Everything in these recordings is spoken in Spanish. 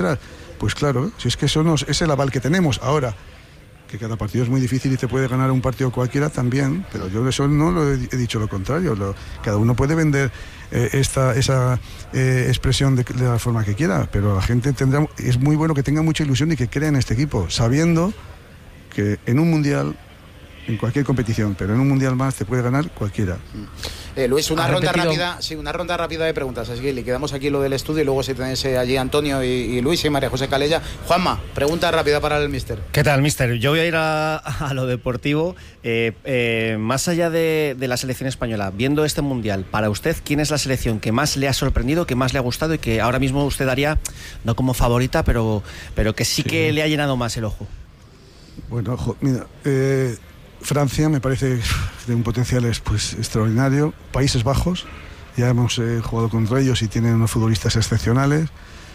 detrás. Pues claro, si es que eso es el aval que tenemos. Ahora, que cada partido es muy difícil y te puede ganar un partido cualquiera también, pero yo de eso no lo he dicho lo contrario. Cada uno puede vender esa expresión de la forma que quiera, pero la gente es muy bueno que tenga mucha ilusión y que crea en este equipo, sabiendo que en un mundial, en cualquier competición, pero en un mundial más te puede ganar cualquiera. Luis, una ronda rápida de preguntas, así que le quedamos aquí lo del estudio y luego si tenéis allí Antonio y Luis y María José Calella. Juanma, pregunta rápida para el míster. ¿Qué tal, míster? Yo voy a ir a lo deportivo. Más allá de la selección española, viendo este mundial, para usted, ¿quién es la selección que más le ha sorprendido, que más le ha gustado y que ahora mismo usted daría, no como favorita, pero que sí que le ha llenado más el ojo? Bueno, mira, Francia me parece de un potencial extraordinario. Países Bajos, ya hemos jugado contra ellos y tienen unos futbolistas excepcionales.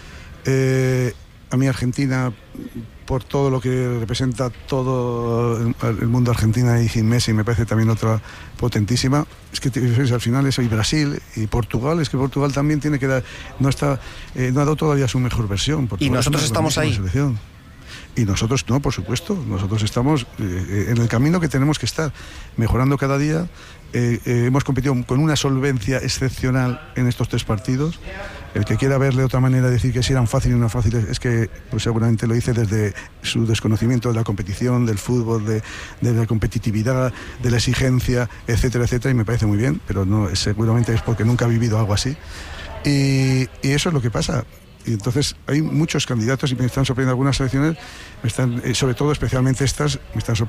A mí Argentina, por todo lo que representa todo el mundo Argentina y sin Messi, me parece también otra potentísima. Es que al final y Brasil y Portugal, es que Portugal también tiene que dar, no ha dado todavía su mejor versión. Portugal, y nosotros estamos ahí. Selección. Y nosotros no, por supuesto, nosotros estamos en el camino que tenemos que estar, mejorando cada día. Hemos competido con una solvencia excepcional en estos 3 partidos. El que quiera verle de otra manera, decir que si eran fáciles o no fáciles, es que pues seguramente lo dice desde su desconocimiento de la competición, del fútbol, de la competitividad, de la exigencia, etcétera, etcétera, y me parece muy bien, pero no, seguramente es porque nunca ha vivido algo así. Y eso es lo que pasa. Y entonces hay muchos candidatos y me están sorprendiendo algunas selecciones, sobre todo especialmente estas, me están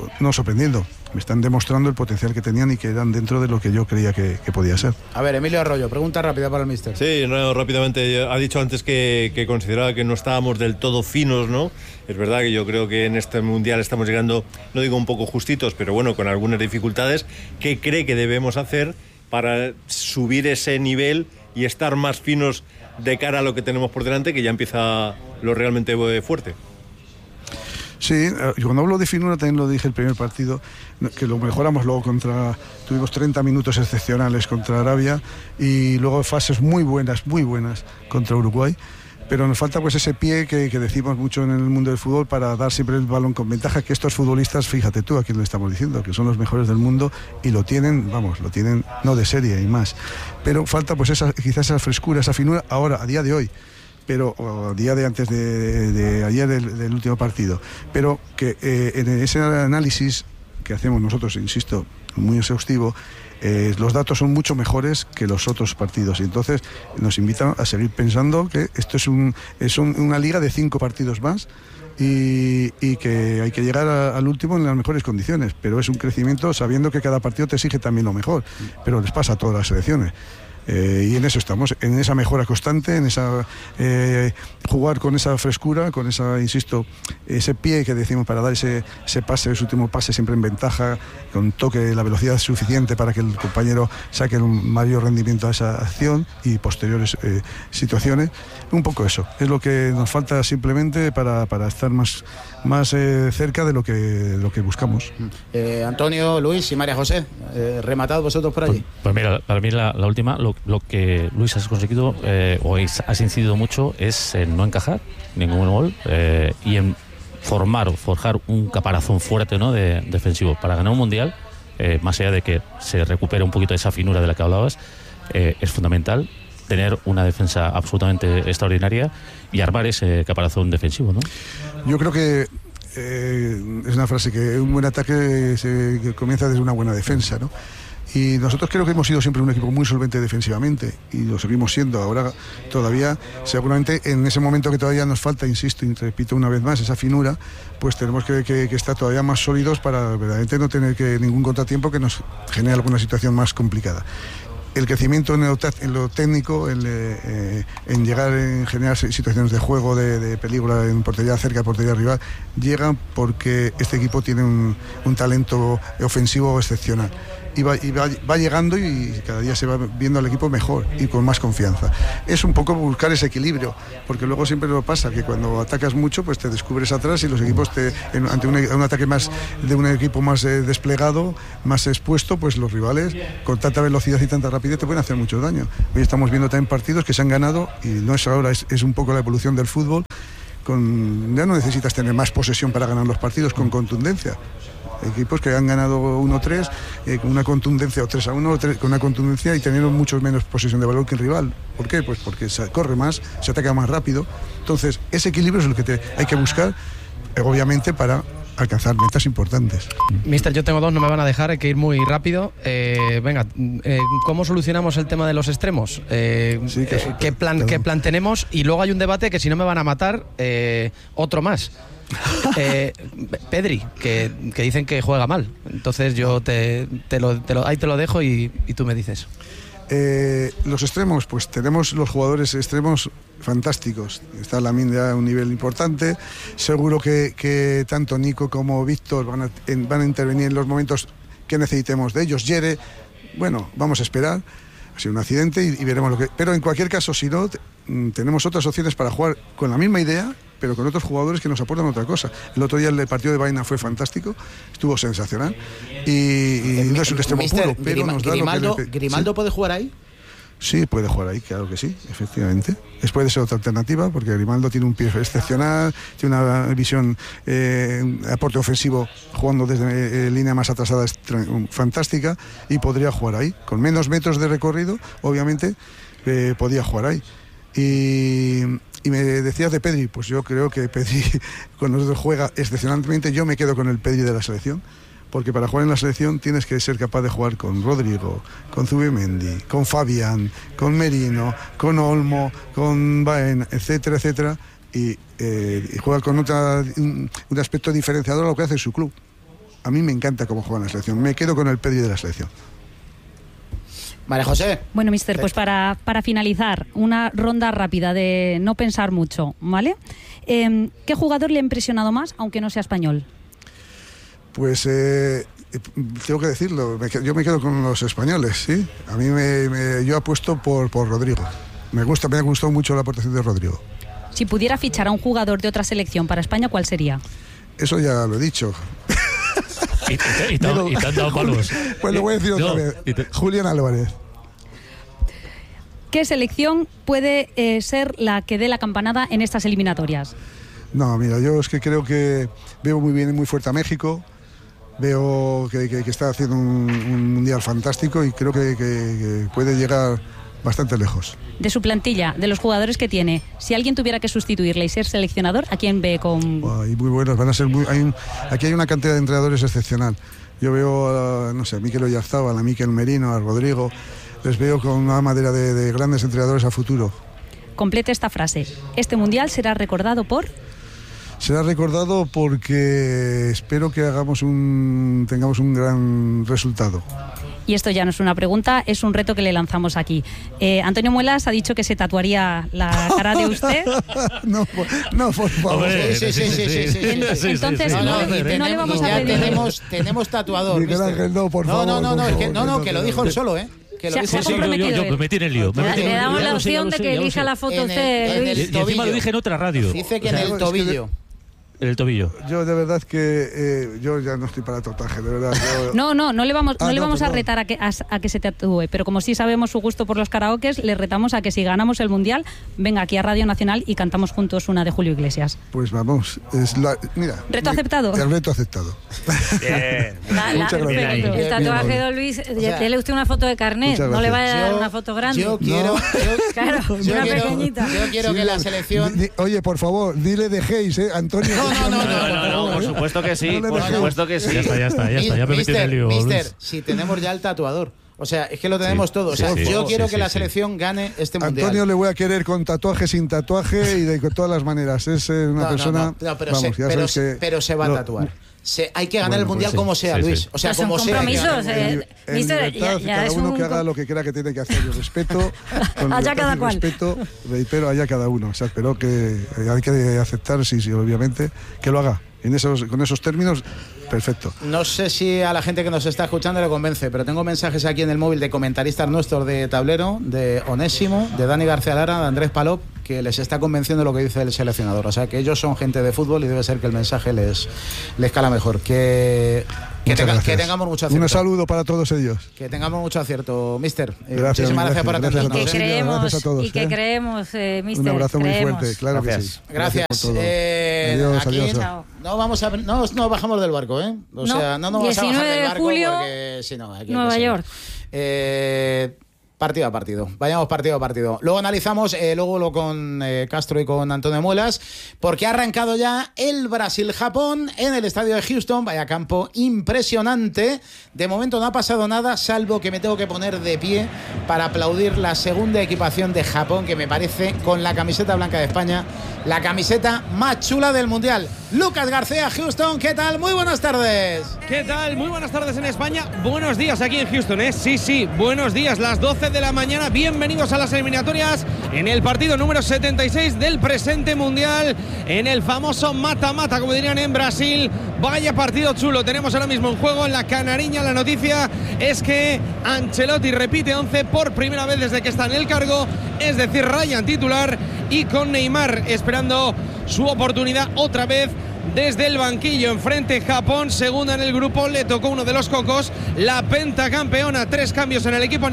me están demostrando el potencial que tenían y que eran dentro de lo que yo creía que podía ser. A ver, Emilio Arroyo, pregunta rápida para el míster. Sí, rápidamente, ha dicho antes que consideraba que no estábamos del todo finos, ¿no? Es verdad que yo creo que en este mundial estamos llegando, no digo un poco justitos, pero bueno, con algunas dificultades. ¿Qué cree que debemos hacer para subir ese nivel y estar más finos de cara a lo que tenemos por delante, que ya empieza lo realmente fuerte? Sí, cuando hablo de finura también lo dije el primer partido, que lo mejoramos luego tuvimos 30 minutos excepcionales contra Arabia y luego fases muy buenas contra Uruguay, pero nos falta pues ese pie que decimos mucho en el mundo del fútbol para dar siempre el balón con ventaja, que estos futbolistas, fíjate tú a quién le estamos diciendo, que son los mejores del mundo y lo tienen no de serie y más, pero falta pues quizás esa frescura, esa finura ahora, a día de hoy, pero a día de antes de ayer del último partido, pero que en ese análisis que hacemos nosotros, insisto, muy exhaustivo, los datos son mucho mejores que los otros partidos y entonces nos invitan a seguir pensando que esto es una liga de 5 partidos más y que hay que llegar al último en las mejores condiciones, pero es un crecimiento sabiendo que cada partido te exige también lo mejor, pero les pasa a todas las selecciones. Y en eso estamos, en esa mejora constante, en esa jugar con esa frescura, con esa, insisto, ese pie que decimos para dar ese pase, ese último pase siempre en ventaja, con toque, la velocidad suficiente para que el compañero saque un mayor rendimiento a esa acción y posteriores situaciones. Un poco eso, es lo que nos falta simplemente para estar más cerca de lo que buscamos. Antonio, Luis y María José, rematad vosotros por allí. Pues mira, para mí la última, lo que Luis has conseguido o has incidido mucho es en no encajar ningún gol y en formar o forjar un caparazón fuerte, ¿no?, defensivo para ganar un mundial. Más allá de que se recupere un poquito esa finura de la que hablabas, es fundamental tener una defensa absolutamente extraordinaria y armar ese caparazón defensivo, ¿no? Yo creo que es una frase que un buen ataque que comienza desde una buena defensa, ¿no? Y nosotros creo que hemos sido siempre un equipo muy solvente defensivamente y lo seguimos siendo. Ahora todavía, seguramente en ese momento que todavía nos falta, insisto y repito una vez más, esa finura, pues tenemos que estar todavía más sólidos para verdaderamente no tener ningún contratiempo que nos genere alguna situación más complicada. El crecimiento en lo técnico, en llegar en generar situaciones de juego, de peligro en portería cerca, portería rival, llegan porque este equipo tiene un talento ofensivo excepcional. va llegando y cada día se va viendo al equipo mejor y con más confianza. Es un poco buscar ese equilibrio, porque luego siempre lo pasa que cuando atacas mucho pues te descubres atrás y los equipos ante un ataque más de un equipo más desplegado, más expuesto, pues los rivales con tanta velocidad y tanta rapidez te pueden hacer mucho daño. Hoy estamos viendo también partidos que se han ganado, y no es ahora, es un poco la evolución del fútbol. Ya no necesitas tener más posesión para ganar los partidos, con contundencia. Equipos que han ganado 1-3 con una contundencia, o 3-1 con una contundencia, y teniendo mucho menos posesión de balón que el rival. ¿Por qué? Pues porque se corre más, se ataca más rápido. Entonces, ese equilibrio es lo que hay que buscar, obviamente, para alcanzar metas importantes. Mister, yo tengo dos, no me van a dejar, hay que ir muy rápido. Venga, ¿cómo solucionamos el tema de los extremos? ¿Qué plan tenemos? Y luego hay un debate que, si no me van a matar, otro más. Pedri, que dicen que juega mal. Entonces yo ahí te lo dejo y tú me dices. Los extremos, pues tenemos los jugadores extremos fantásticos. Está Lamine ya a un nivel importante. Seguro que tanto Nico como Víctor van a intervenir en los momentos que necesitemos de ellos. Yere, bueno, vamos a esperar. Ha sido un accidente y veremos lo que... Pero en cualquier caso, si no, tenemos otras opciones para jugar con la misma idea, pero con otros jugadores que nos aportan otra cosa. El otro día el partido de Baena fue fantástico, estuvo sensacional, y no es un extremo puro, pero nos da ¿Grimaldo puede jugar ahí? Sí, puede jugar ahí, claro que sí, efectivamente. Puede ser otra alternativa, porque Grimaldo tiene un pie excepcional, tiene una visión, aporte ofensivo, jugando desde línea más atrasada, es fantástica, y podría jugar ahí. Con menos metros de recorrido, obviamente, podía jugar ahí. Y me decías de Pedri, pues yo creo que Pedri, cuando nosotros juega excepcionalmente, yo me quedo con el Pedri de la selección, porque para jugar en la selección tienes que ser capaz de jugar con Rodrigo, con Zubimendi, con Fabián, con Merino, con Olmo, con Baena, etcétera, etcétera, y juega con un aspecto diferenciador a lo que hace su club. A mí me encanta cómo juega en la selección, me quedo con el Pedri de la selección. María José. Bueno, mister, pues para finalizar, una ronda rápida de no pensar mucho, ¿vale? ¿Qué jugador le ha impresionado más, aunque no sea español? Pues tengo que decirlo, yo me quedo con los españoles, ¿sí? A mí yo apuesto por Rodrigo. Me ha gustado mucho la aportación de Rodrigo. Si pudiera fichar a un jugador de otra selección para España, ¿cuál sería? Eso ya lo he dicho. Y te han dado palos. Pues lo voy a decir otra vez. Julián Álvarez. ¿Qué selección puede ser la que dé la campanada en estas eliminatorias? No, mira, yo es que creo que veo muy bien y muy fuerte a México. Veo que está haciendo un mundial fantástico, y creo que puede llegar bastante lejos. De su plantilla, de los jugadores que tiene, si alguien tuviera que sustituirle y ser seleccionador, ¿a quién ve con...? Muy buenos, van a ser aquí hay una cantidad de entrenadores excepcional. Yo veo a Mikel Oyarzabal, a Mikel Merino, a Rodrigo, les veo con una madera de grandes entrenadores a futuro. Complete esta frase. Este mundial será recordado por... Será recordado porque espero que tengamos un gran resultado. Y esto ya no es una pregunta, es un reto que le lanzamos aquí. Antonio Muelas ha dicho que se tatuaría la cara de usted. No, por favor. Sí. Entonces no le vamos a pedir. Tenemos tatuador. Miguel Ángel, no, por favor. Que lo dijo él solo, ¿eh? Que lo dijo solo. Yo me metí en el lío. Le damos la opción de que elija la foto usted, Luis. Y encima lo dije en otra radio. Dice que en el tobillo. En el tobillo. Yo de verdad que yo ya no estoy para tatuaje, de verdad. No le vamos a retar a que se tatúe, pero como sí sabemos su gusto por los karaokes, le retamos a que si ganamos el mundial, venga aquí a Radio Nacional y cantamos juntos una de Julio Iglesias. Pues vamos, mira. ¿Reto aceptado? El reto aceptado. Bien. Muchas gracias. El tatuaje de Luis, dele usted una foto de carnet, no le vaya a dar una foto grande. Yo quiero pequeñita. Yo quiero que la selección... Oye, por favor, dile dejéis, Antonio. No, por supuesto que sí, por supuesto que sí. Ya está, ya me metí en el lío. Mister, si tenemos ya el tatuador. O sea, es que lo tenemos todo. O sea, yo quiero que la selección gane este mundial. Antonio le voy a querer con tatuaje, sin tatuaje y de todas las maneras. Es una persona... pero se va a tatuar. Hay que ganar el mundial como sea, Luis. O sea, como sea. Compromisos. Mister, cada uno que haga lo que crea que tiene que hacer. Yo respeto. Allá cada cual. Respeto, reitero, allá cada uno. O sea, espero que hay que aceptar, sí, obviamente, que lo haga. Con esos términos, perfecto. No sé si a la gente que nos está escuchando le convence, pero tengo mensajes aquí en el móvil de comentaristas nuestros de Tablero, de Onésimo, de Dani García Lara, de Andrés Palop, que les está convenciendo lo que dice el seleccionador. O sea, que ellos son gente de fútbol y debe ser que el mensaje les cala mejor. Que tengamos mucho acierto. Un saludo para todos ellos. Que tengamos mucho acierto, mister. Muchísimas gracias por atendernos. Y que creemos, mister. Un abrazo muy fuerte, claro que sí. Gracias. Adiós. No bajamos del barco, ¿eh? O sea, no nos vamos a bajar del barco julio, porque si no, aquí Nueva York. Partido a partido, vayamos partido a partido. Luego analizamos luego lo con Castro y con Antonio Muelas, porque ha arrancado ya el Brasil-Japón en el estadio de Houston. Vaya campo impresionante. De momento no ha pasado nada, salvo que me tengo que poner de pie para aplaudir la segunda equipación de Japón, que me parece, con la camiseta blanca de España, la camiseta más chula del Mundial. Lucas García, Houston, ¿qué tal? Muy buenas tardes. ¿Qué tal? Muy buenas tardes en España. Buenos días aquí en Houston, ¿eh? Sí, buenos días, las 12 de la mañana. Bienvenidos a las eliminatorias en el partido número 76 del presente Mundial, en el famoso mata-mata, como dirían en Brasil. Vaya partido chulo tenemos ahora mismo en juego en la Canariña. La noticia es que Ancelotti repite 11 por primera vez desde que está en el cargo, es decir, Ryan titular, y con Neymar esperando su oportunidad otra vez desde el banquillo. Enfrente Japón, segunda en el grupo, le tocó uno de los cocos, la pentacampeona. 3 cambios en el equipo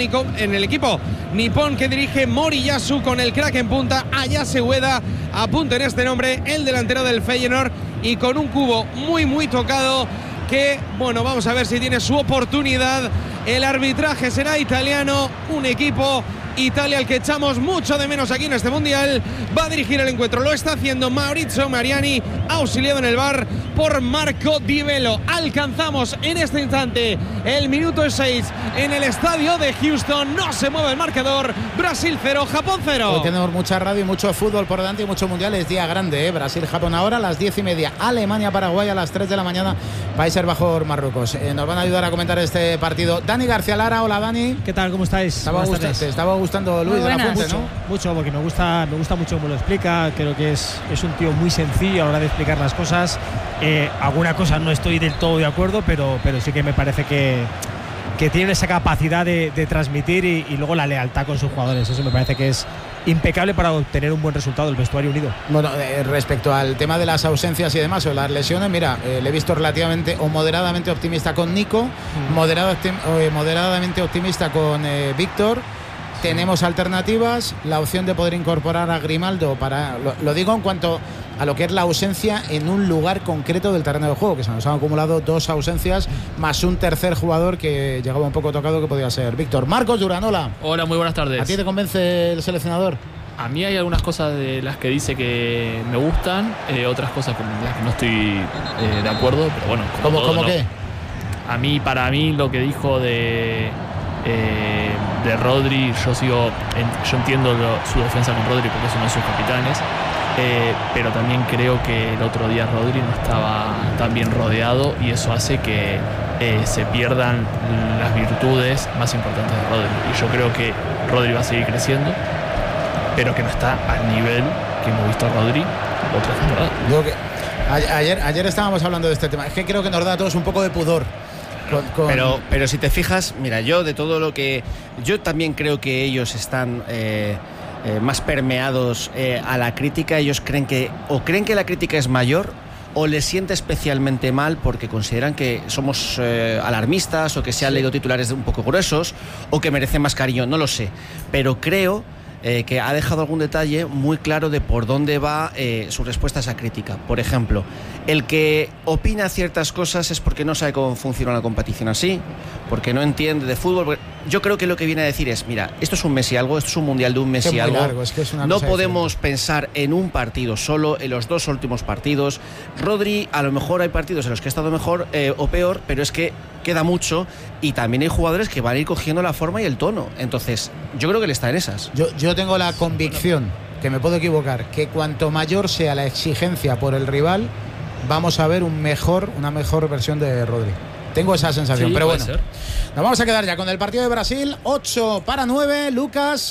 nipón que dirige Moriyasu, con el crack en punta, Ayase Ueda, apunten este nombre, el delantero del Feyenoord, y con un cubo muy tocado que, bueno, vamos a ver si tiene su oportunidad. El arbitraje será italiano, un equipo Italia al que echamos mucho de menos aquí en este Mundial. Va a dirigir el encuentro, lo está haciendo Maurizio Mariani, auxiliado en el VAR por Marco Di Velo. Alcanzamos en este instante el minuto 6 en el estadio de Houston. No se mueve el marcador. Brasil 0, Japón 0. Hoy tenemos mucha radio y mucho fútbol por delante y mucho Mundial. Es día grande, ¿eh? Brasil-Japón ahora a las 10:30. Alemania-Paraguay a las 3 de la mañana. Países Bajos-Marruecos. Nos van a ayudar a comentar este partido Dani García Lara. Hola, Dani. ¿Qué tal? ¿Cómo estáis? Te estaba gustando Luis de la Fuente, ¿no? Mucho, porque me gusta mucho cómo lo explica. Creo que es un tío muy sencillo a la hora de explicar las cosas. Alguna cosa no estoy del todo de acuerdo, pero sí que me parece que tiene esa capacidad de transmitir y luego la lealtad con sus jugadores. Eso me parece que es impecable para obtener un buen resultado, el vestuario unido. Bueno, respecto al tema de las ausencias y demás, o las lesiones, mira, le he visto relativamente o moderadamente optimista con Nico, moderadamente optimista con Víctor. Tenemos alternativas, la opción de poder incorporar a Grimaldo para, lo digo en cuanto a lo que es la ausencia en un lugar concreto del terreno de juego, que se nos han acumulado 2 ausencias más un tercer jugador que llegaba un poco tocado, que podía ser Víctor. Marcos Durán, hola. Hola, muy buenas tardes. ¿A ti te convence el seleccionador? A mí hay algunas cosas de las que dice que me gustan, otras cosas con las que no estoy de acuerdo, pero bueno. ¿Cómo qué? Para mí lo que dijo de Rodri, yo entiendo su defensa con Rodri porque es uno de sus capitanes, pero también creo que el otro día Rodri no estaba tan bien rodeado y eso hace que se pierdan las virtudes más importantes de Rodri. Y yo creo que Rodri va a seguir creciendo, pero que no está al nivel que hemos visto a Rodri otra temporada. Ayer estábamos hablando de este tema. Es que creo que nos da a todos un poco de pudor. Pero si te fijas, mira, yo de todo lo que... Yo también creo que ellos están más permeados a la crítica. Ellos creen que la crítica es mayor, o les siente especialmente mal porque consideran que somos alarmistas, o que se han leído titulares un poco gruesos, o que merecen más cariño, no lo sé. Pero creo que ha dejado algún detalle muy claro de por dónde va su respuesta a esa crítica. Por ejemplo, el que opina ciertas cosas es porque no sabe cómo funciona una competición así, porque no entiende de fútbol. Yo creo que lo que viene a decir es, mira, esto es un mes y algo, esto es un mundial de un mes y algo. No podemos pensar en un partido solo, en los 2 últimos partidos. Rodri, a lo mejor hay partidos en los que ha estado mejor o peor, pero es que queda mucho, y también hay jugadores que van a ir cogiendo la forma y el tono. Entonces, yo creo que él está en esas. Yo tengo la convicción, que me puedo equivocar, que cuanto mayor sea la exigencia por el rival, vamos a ver una mejor versión de Rodri. Tengo esa sensación, pero bueno. Nos vamos a quedar ya con el partido de Brasil. 8:09, Lucas.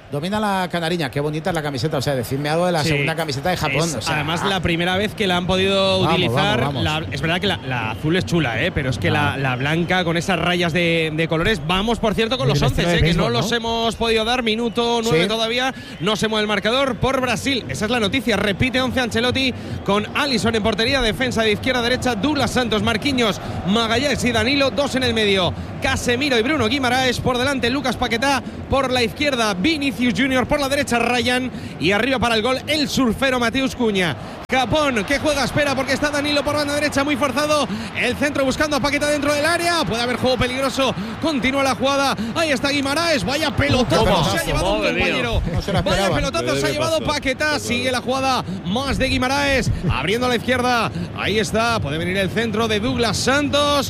Domina la canariña, qué bonita es la camiseta. O sea, decidme algo de la segunda camiseta de Japón. O sea, además, la primera vez que la han podido utilizar. Vamos. Es verdad que la azul es chula, pero es que la blanca con esas rayas de colores. Vamos, por cierto, con los 11, que no los hemos podido dar. Minuto 9 todavía. No se mueve el marcador por Brasil. Esa es la noticia. Repite 11 Ancelotti con Alisson en portería. Defensa de izquierda a derecha. Douglas Santos, Marquinhos, Magallanes y Danilo. 2 en el medio. Casemiro y Bruno Guimaraes. Por delante, Lucas Paquetá. Por la izquierda, Vinicius Junior, por la derecha Ryan, y arriba para el gol el surfero Mateus Cunha. Japón que juega, espera, porque está Danilo por banda derecha, muy forzado, el centro buscando a Paquetá dentro del área, puede haber juego peligroso, continúa la jugada, ahí está Guimaraes, vaya pelotazo se ha llevado un compañero, vaya pelotazo se ha llevado Paquetá, sigue la jugada más de Guimaraes, abriendo a la izquierda, ahí está, puede venir el centro de Douglas Santos,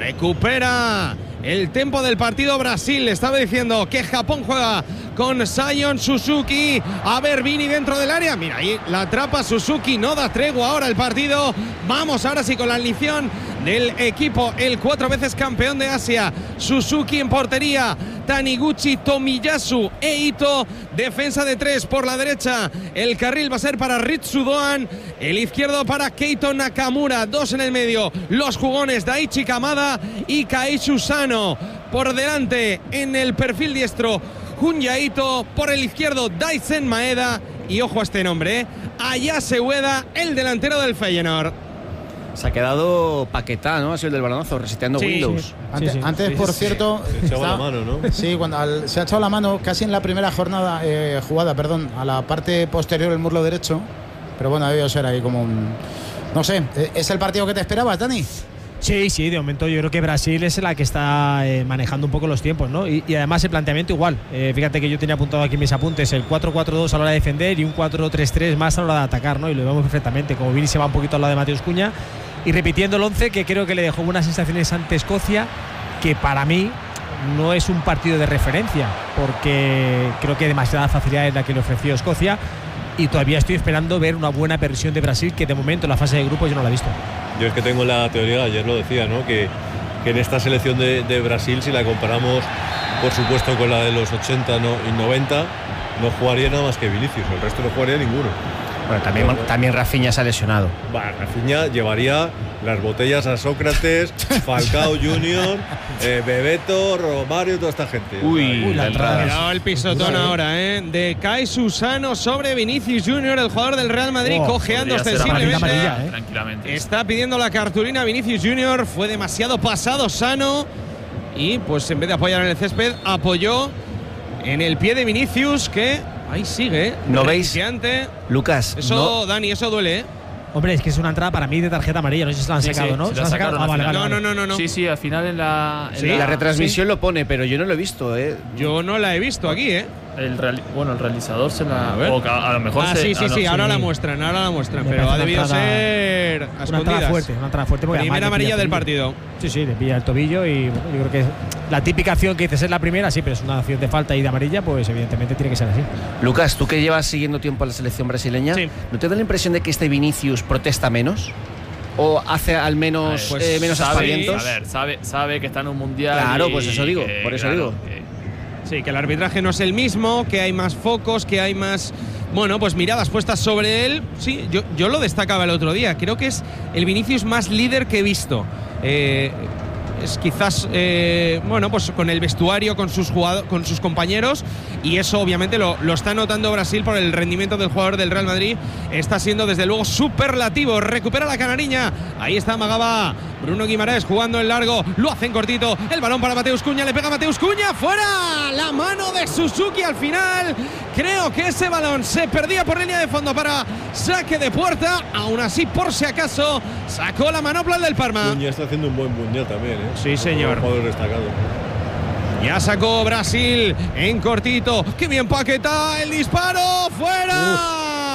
recupera el tempo del partido Brasil. Estaba diciendo que Japón juega con Sion Suzuki. A ver, Vini dentro del área. Mira, ahí la atrapa Suzuki. No da tregua ahora el partido. Vamos ahora sí con la alineación del equipo, el 4 veces campeón de Asia. Suzuki en portería. Taniguchi, Tomiyasu e Ito. Defensa de 3 por la derecha. El carril va a ser para Ritsu Doan. El izquierdo para Keito Nakamura. 2 en el medio. Los jugones Daichi Kamada y Kaishu Sano. Por delante, en el perfil diestro, Junya Ito. Por el izquierdo, Daisen Maeda. Y ojo a este nombre, Ayase Ueda, el delantero del Feyenoord. Se ha quedado Paquetá, ¿no? Ha sido el del balonazo, reseteando Windows. Antes, por cierto, se echaba la mano, ¿no? Sí, cuando se ha echado la mano casi en la primera jugada, a la parte posterior del muslo derecho. Pero bueno, debió ser ahí como un... No sé, ¿es el partido que te esperabas, Dani? Sí, de momento yo creo que Brasil es la que está manejando un poco los tiempos, ¿no? Y además el planteamiento igual. Fíjate que yo tenía apuntado aquí en mis apuntes el 4-4-2 a la hora de defender y un 4-3-3 más a la hora de atacar, ¿no? Y lo vemos perfectamente, como Vini se va un poquito al lado de Mateus Cunha y repitiendo el 11, que creo que le dejó buenas sensaciones ante Escocia, que para mí no es un partido de referencia, porque creo que demasiada facilidad es la que le ofreció Escocia, y todavía estoy esperando ver una buena versión de Brasil, que de momento en la fase de grupos yo no la he visto. Yo es que tengo la teoría, ayer lo decía, ¿no? Que en esta selección de Brasil, si la comparamos por supuesto con la de los 80 y 90, no jugaría nada más que Vinicius, el resto no jugaría ninguno. Bueno, también Rafinha se ha lesionado. Rafinha llevaría las botellas a Sócrates, Falcao Junior, Bebeto, Romario, toda esta gente. Uy, la entrada. Cuidado el pisotón ahora, de Kai Susano sobre Vinicius Junior, el jugador del Real Madrid, cojeando ostensiblemente. Tranquilamente. Está pidiendo la cartulina Vinicius Junior, fue demasiado pasado Sano y pues en vez de apoyar en el césped, apoyó en el pie de Vinicius, que ahí sigue. ¿No veis? Lucas. Eso, no. Dani, eso duele, Hombre, es que es una entrada para mí de tarjeta amarilla. No sé si se la han sacado, ¿no? ¿Se la sacaron? Vale. No. Sí, al final en la retransmisión lo pone, pero yo no lo he visto, Yo no la he visto aquí, El realizador se la... A lo mejor sí, ahora la muestran, pero ha debido ser a escondidas. Una entrada fuerte. Primera amarilla del partido. Sí, le pilla el tobillo y bueno, yo creo que la típica acción que dices es la primera, sí, pero es una acción de falta y de amarilla, pues evidentemente tiene que ser así. Lucas, tú que llevas siguiendo tiempo a la selección brasileña, ¿no te da la impresión de que este Vinicius protesta menos? ¿O hace al menos menos aspavientos? A ver, sabe que está en un mundial. Claro, pues eso digo, por eso digo. Sí, que el arbitraje no es el mismo, que hay más focos, que hay más, pues miradas puestas sobre él. Sí, yo lo destacaba el otro día. Creo que es el Vinicius más líder que he visto. Es quizás, pues con el vestuario, con sus compañeros, y eso obviamente lo está notando Brasil por el rendimiento del jugador del Real Madrid. Está siendo desde luego superlativo. Recupera la canariña. Ahí está Magaba. Bruno Guimaraes jugando en largo. Lo hacen cortito. El balón para Mateus Cunha. Le pega Mateus Cunha. ¡Fuera! La mano de Suzuki al final. Creo que ese balón se perdía por línea de fondo para saque de puerta. Aún así, por si acaso, sacó la manopla del Parma. Cunha está haciendo un buen mundial también, Sí, señor. Un jugador destacado. Ya sacó Brasil en cortito. ¡Qué bien Paquetá! ¡El disparo! ¡Fuera!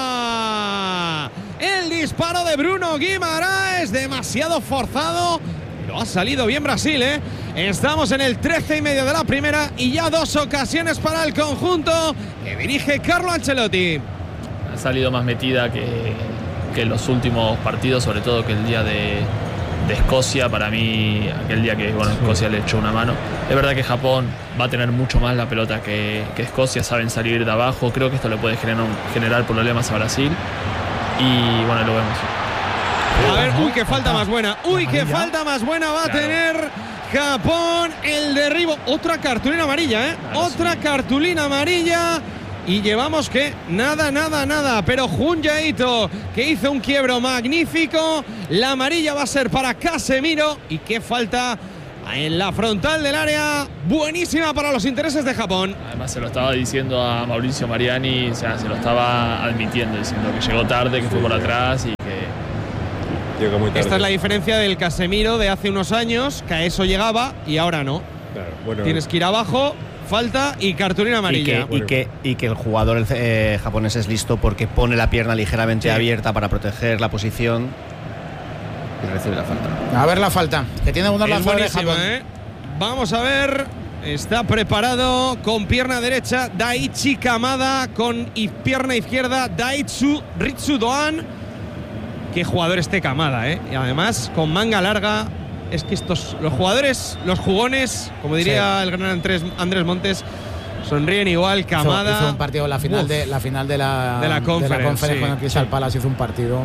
El disparo de Bruno Guimaraes, demasiado forzado. Pero ha salido bien Brasil, Estamos en el 13 y medio de la primera y ya 2 ocasiones para el conjunto que dirige Carlo Ancelotti. Ha salido más metida que en los últimos partidos, sobre todo que el día de Escocia. Para mí, aquel día que Escocia le echó una mano. Es verdad que Japón va a tener mucho más la pelota que Escocia, saben salir de abajo. Creo que esto le puede generar problemas a Brasil. Y bueno, lo vemos. A ver, qué falta más buena. Qué falta más buena va a tener Japón. El derribo. Otra cartulina amarilla, ¿eh? Otra cartulina amarilla. Y llevamos que nada. Pero Junya Ito, que hizo un quiebro magnífico. La amarilla va a ser para Casemiro. Y qué falta en la frontal del área. Buenísima para los intereses de Japón. Además se lo estaba diciendo a Mauricio Mariani. O sea, se lo estaba admitiendo, diciendo que llegó tarde, que fue por atrás y que llegó muy tarde. Esta es la diferencia del Casemiro de hace unos años, que a eso llegaba y ahora no. Claro, bueno, tienes que ir abajo, falta y cartulina amarilla. Y que el jugador japonés es listo porque pone la pierna ligeramente abierta para proteger la posición y recibe la falta. A ver la falta, que tiene unos lanzadores de Japón. Vamos a ver. Está preparado con pierna derecha Daichi Kamada, con pierna izquierda Daitsu Ritsudoan. Qué jugador este Kamada, ¿eh? Y además con manga larga. Es que los jugadores, los jugones, como diría el gran Andrés Montes, sonríen igual. Kamada hizo un partido, la final de la Conference con el Crystal Palace, hizo un partido.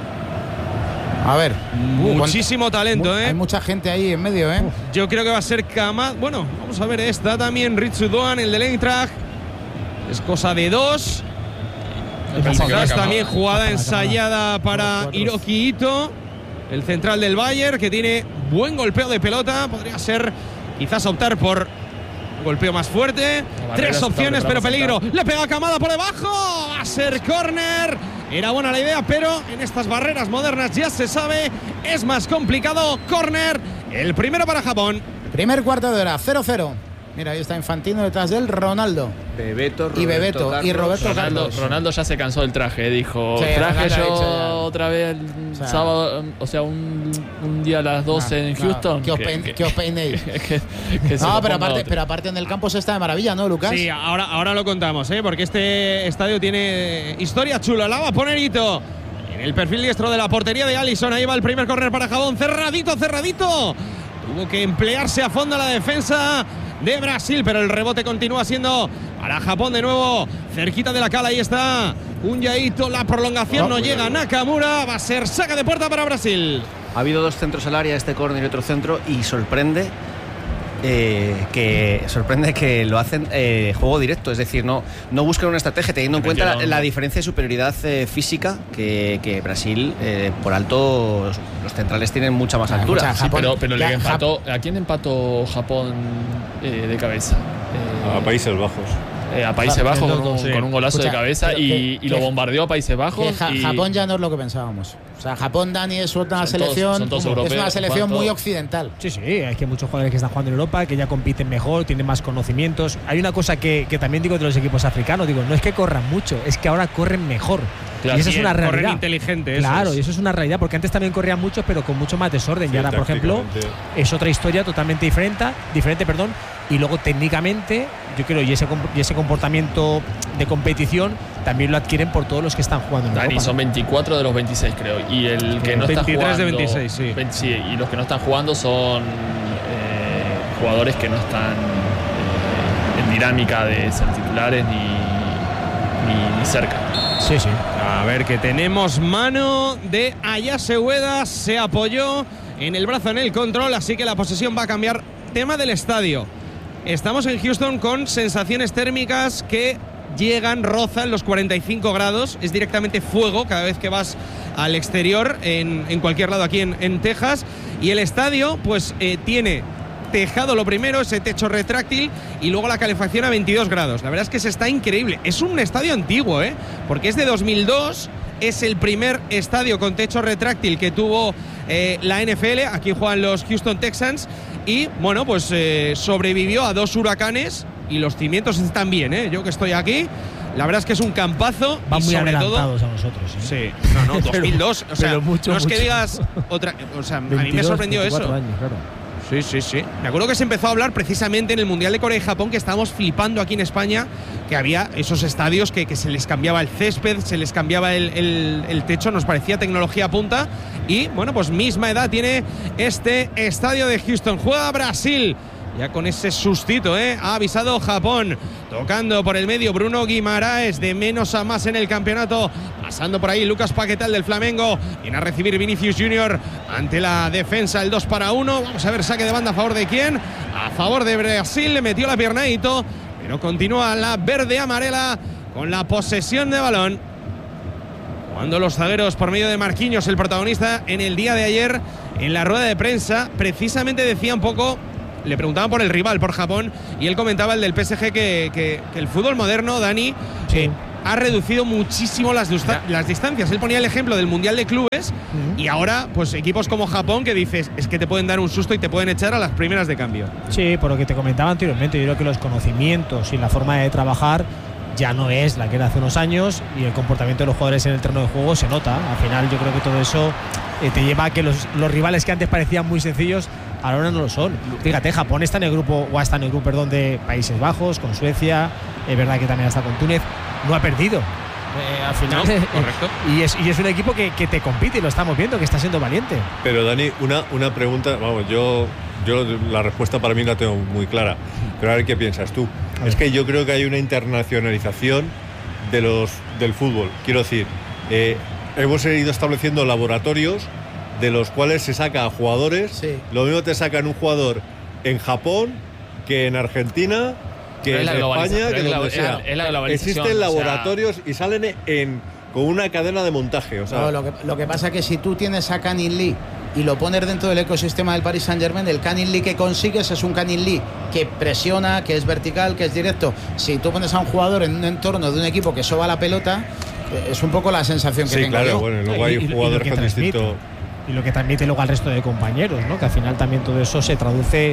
A ver, muchísimo talento, Hay mucha gente ahí en medio, Yo creo que va a ser Kamada. Bueno, vamos a ver, está también Ritsudoan, el del Eintracht. Es cosa de dos. Quizás también jugada ensayada para Hiroki Ito, el central del Bayern, que tiene buen golpeo de pelota. Podría ser, quizás optar por un golpeo más fuerte. Tres opciones, pero peligro. Le pega a Kamada por debajo. Va a ser córner. Era buena la idea, pero en estas barreras modernas ya se sabe, es más complicado. Córner, el primero para Japón. Primer cuarto de hora, 0-0. Mira, ahí está Infantino detrás de él, Ronaldo. Bebeto y Roberto Carlos. Ronaldo ya se cansó del traje, dijo. Sí, traje yo otra vez el sábado, o sea, un día a las 12 en Houston. Que os peinéis. No, pero aparte en el campo se está de maravilla, ¿no, Lucas? Sí, ahora lo contamos, porque este estadio tiene historia chula. La va a poner Ito en el perfil diestro de la portería de Alisson. Ahí va el primer córner para Japón. Cerradito. Tuvo que emplearse a fondo la defensa de Brasil, pero el rebote continúa siendo para Japón de nuevo, cerquita de la cala. Ahí está Junya Ito, la prolongación no llega. Nakamura, va a ser saca de puerta para Brasil. Ha habido dos centros al área, este córner y otro centro, y sorprende que lo hacen juego directo, es decir, no buscan una estrategia, teniendo en cuenta la diferencia de superioridad física que Brasil, por alto, los centrales tienen mucha más altura. Sí, pero le empató. ¿A quién empató Japón de cabeza? A Países Bajos. A Países Bajos con un golazo de cabeza y lo bombardeó a Países Bajos. Japón ya no es lo que pensábamos. O sea, Japón, Dani, es una selección muy occidental. Sí, hay que muchos jugadores que están jugando en Europa, que ya compiten mejor, tienen más conocimientos. Hay una cosa que también digo de los equipos africanos, no es que corran mucho, es que ahora corren mejor. Claro, y esa es una realidad. Corren inteligentes. Claro, y eso es una realidad, porque antes también corrían mucho, pero con mucho más desorden. Sí, y ahora, por ejemplo, es otra historia totalmente diferente. Y luego técnicamente, yo creo, y ese comportamiento de competición también lo adquieren por todos los que están jugando en Dani, Europa. Son 24 de los 26, creo. Y el que no está jugando, 23 de 26, sí. Sí, y los que no están jugando son jugadores que no están en dinámica de ser titulares ni cerca. Sí. A ver, que tenemos mano de Ayase Ueda. Se apoyó en el brazo en el control, así que la posesión va a cambiar. Tema del estadio. Estamos en Houston con sensaciones térmicas que rozan los 45 grados. Es directamente fuego cada vez que vas al exterior en cualquier lado aquí en Texas. Y el estadio pues tiene tejado lo primero, ese techo retráctil, y luego la calefacción a 22 grados. La verdad es que se está increíble. Es un estadio antiguo, porque es de 2002. Es el primer estadio con techo retráctil que tuvo la NFL. Aquí juegan los Houston Texans. Y bueno, pues sobrevivió a 2 huracanes y los cimientos están bien, Yo que estoy aquí, la verdad es que es un campazo. Van muy adelantados a nosotros. Sí, no, 2002. O sea, mucho, no es que digas otra. O sea, a mí me sorprendió eso. Años, claro. Sí. Me acuerdo que se empezó a hablar precisamente en el Mundial de Corea y Japón, que estábamos flipando aquí en España, que había esos estadios que se les cambiaba el césped, se les cambiaba el techo, nos parecía tecnología punta. Y bueno, pues misma edad tiene este estadio de Houston. Juega Brasil. Ya con ese sustito, ha avisado Japón. Tocando por el medio Bruno Guimaraes, de menos a más en el campeonato. Pasando por ahí Lucas Paquetá del Flamengo. Viene a recibir Vinicius Junior ante la defensa, el 2-1. Vamos a ver, saque de banda a favor de quién. A favor de Brasil, le metió la pierna a Ito, pero continúa la verde-amarela con la posesión de balón. Cuando los zagueros, por medio de Marquinhos, el protagonista en el día de ayer, en la rueda de prensa, precisamente decía un poco... Le preguntaban por el rival, por Japón, y él comentaba, el del PSG, que el fútbol moderno, Dani, ha reducido muchísimo las distancias. Él ponía el ejemplo del Mundial de Clubes, y ahora, pues equipos como Japón, que dices, es que te pueden dar un susto y te pueden echar a las primeras de cambio. Sí, por lo que te comentaba anteriormente, yo creo que los conocimientos y la forma de trabajar ya no es la que era hace unos años, y el comportamiento de los jugadores en el terreno de juego se nota. Al final yo creo que todo eso te lleva a que los rivales que antes parecían muy sencillos ahora no lo son. Fíjate, Japón está en el grupo, o está en el grupo, de Países Bajos, con Suecia, es verdad que también está con Túnez, no ha perdido. Al final, correcto. Y es un equipo que te compite, y lo estamos viendo, que está siendo valiente. Pero Dani, una pregunta, vamos, yo la respuesta para mí la tengo muy clara, pero a ver qué piensas tú. Es que yo creo que hay una internacionalización del fútbol. Quiero decir, hemos ido estableciendo laboratorios de los cuales se saca a jugadores. Sí. Lo mismo te sacan un jugador en Japón que en Argentina, que en España, que donde sea. Existen laboratorios, y salen con una cadena de montaje. O sea, no, lo que pasa es que si tú tienes a Canin Lee y lo pones dentro del ecosistema del Paris Saint-Germain, el Canin Lee que consigues es un Canin Lee que presiona, que es vertical, que es directo. Si tú pones a un jugador en un entorno de un equipo que soba la pelota, es un poco la sensación que tengo yo. Sí, claro, bueno, luego hay jugadores con distinto... Y lo que transmite luego al resto de compañeros, ¿no? Que al final también todo eso se traduce.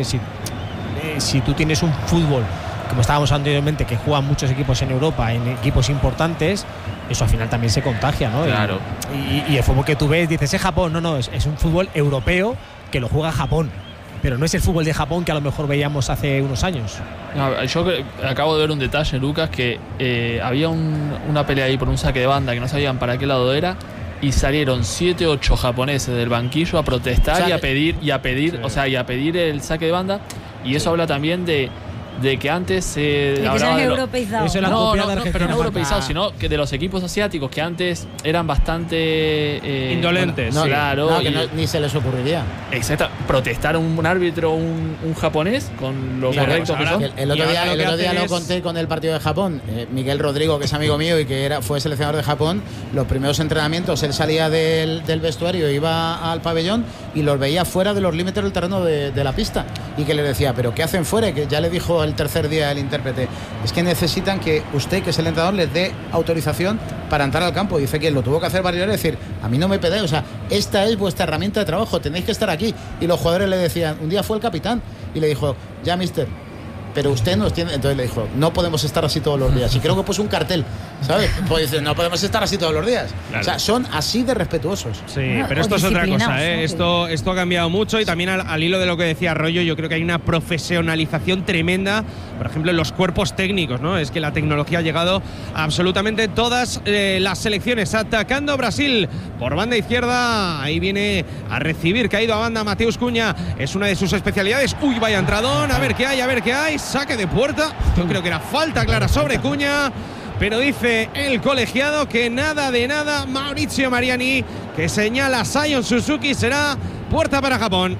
Si tú tienes un fútbol, como estábamos anteriormente, que juegan muchos equipos en Europa, en equipos importantes, eso al final también se contagia, ¿no? Claro. Y el fútbol que tú ves, dices, es Japón. No, es un fútbol europeo que lo juega Japón. Pero no es el fútbol de Japón que a lo mejor veíamos hace unos años. No, yo acabo de ver un detalle, Lucas, que había una pelea ahí por un saque de banda que no sabían para qué lado era, y salieron 7, 8 japoneses del banquillo a protestar, y a pedir sí. O sea, y a pedir el saque de banda, y eso habla también de que antes se hablaba de europeizado. Eso no, pero no europeizado, sino que de los equipos asiáticos que antes eran bastante indolentes. Bueno, claro, que ni se les ocurriría. Exacto, protestar un árbitro, un japonés, con lo correcto que son. El otro día lo conté con el partido de Japón. Miguel Rodrigo, que es amigo mío y que fue seleccionador de Japón, los primeros entrenamientos él salía del vestuario, iba al pabellón y los veía fuera de los límites del terreno de la pista, y que le decía, ¿pero qué hacen fuera? Que ya le dijo el tercer día el intérprete, es que necesitan que usted, que es el entrenador, les dé autorización para entrar al campo. Dice que lo tuvo que hacer varias veces, decir, a mí no me pedáis, o sea, esta es vuestra herramienta de trabajo, tenéis que estar aquí. Y los jugadores le decían, un día fue el capitán y le dijo, ya mister, pero usted nos tiene... Entonces le dijo, no podemos estar así todos los días. Y creo que puso un cartel, ¿sabes? Pues dice, no podemos estar así todos los días. Claro. O sea, son así de respetuosos. Sí, pero esto es otra cosa, ¿eh? Esto ha cambiado mucho, y también al hilo de lo que decía Rollo, yo creo que hay una profesionalización tremenda, por ejemplo, en los cuerpos técnicos, ¿no? Es que la tecnología ha llegado a absolutamente todas las selecciones. Atacando Brasil por banda izquierda, ahí viene a recibir, caído a banda Mateus Cunha, es una de sus especialidades. Uy, vaya entradón, a ver qué hay. Saque de puerta, yo creo que era falta clara sobre Cunha, pero dice el colegiado que nada de nada. Maurizio Mariani, que señala a Sion Suzuki, será puerta para Japón.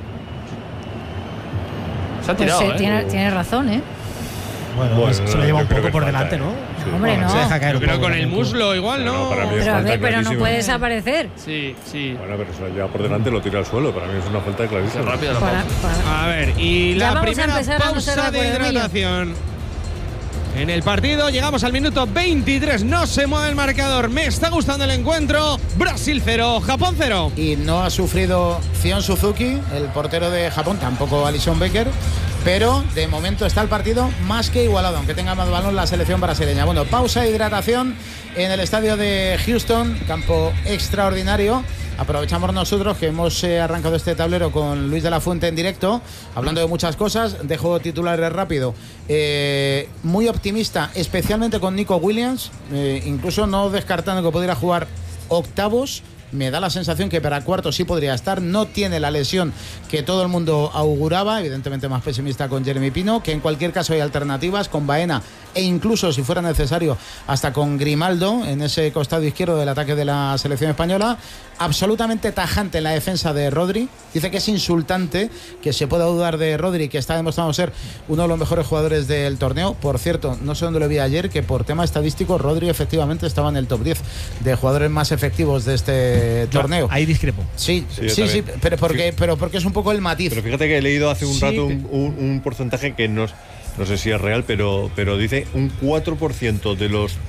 Se ha tirado, pues tiene razón, ¿eh? Bueno, se lo lleva un poco por delante, ¿no? Sí. Hombre, no. Se deja caer yo creo con el muslo igual, ¿no? Pero a ver, pero no puede desaparecer. Sí. Bueno, pero se lo lleva por delante, lo tira al suelo. Para mí es una falta clarísima. A ver, y la primera pausa de hidratación en el partido. Llegamos al minuto 23. No se mueve el marcador. Me está gustando el encuentro. Brasil 0, Japón 0. Y no ha sufrido Sion Suzuki, el portero de Japón, tampoco Alisson Becker. Pero de momento está el partido más que igualado, aunque tenga más balón la selección brasileña. Bueno, pausa de hidratación en el estadio de Houston, campo extraordinario. Aprovechamos nosotros que hemos arrancado este tablero con Luis de la Fuente en directo, hablando de muchas cosas. Dejo titulares rápido. Muy optimista, especialmente con Nico Williams, incluso no descartando que pudiera jugar octavos. Me da la sensación que para cuartos sí podría estar. No tiene la lesión que todo el mundo auguraba. Evidentemente más pesimista con Jeremy Pino, que en cualquier caso hay alternativas con Baena e incluso, si fuera necesario, hasta con Grimaldo en ese costado izquierdo del ataque de la selección española. Absolutamente tajante en la defensa de Rodri. Dice que es insultante que se pueda dudar de Rodri, que está demostrando ser uno de los mejores jugadores del torneo. Por cierto, no sé dónde lo vi ayer, que por tema estadístico Rodri efectivamente estaba en el top 10 de jugadores más efectivos de este torneo. Ahí discrepo. Sí, pero porque es un poco el matiz. Pero fíjate que he leído hace un rato un porcentaje que no sé si es real, pero dice un 4%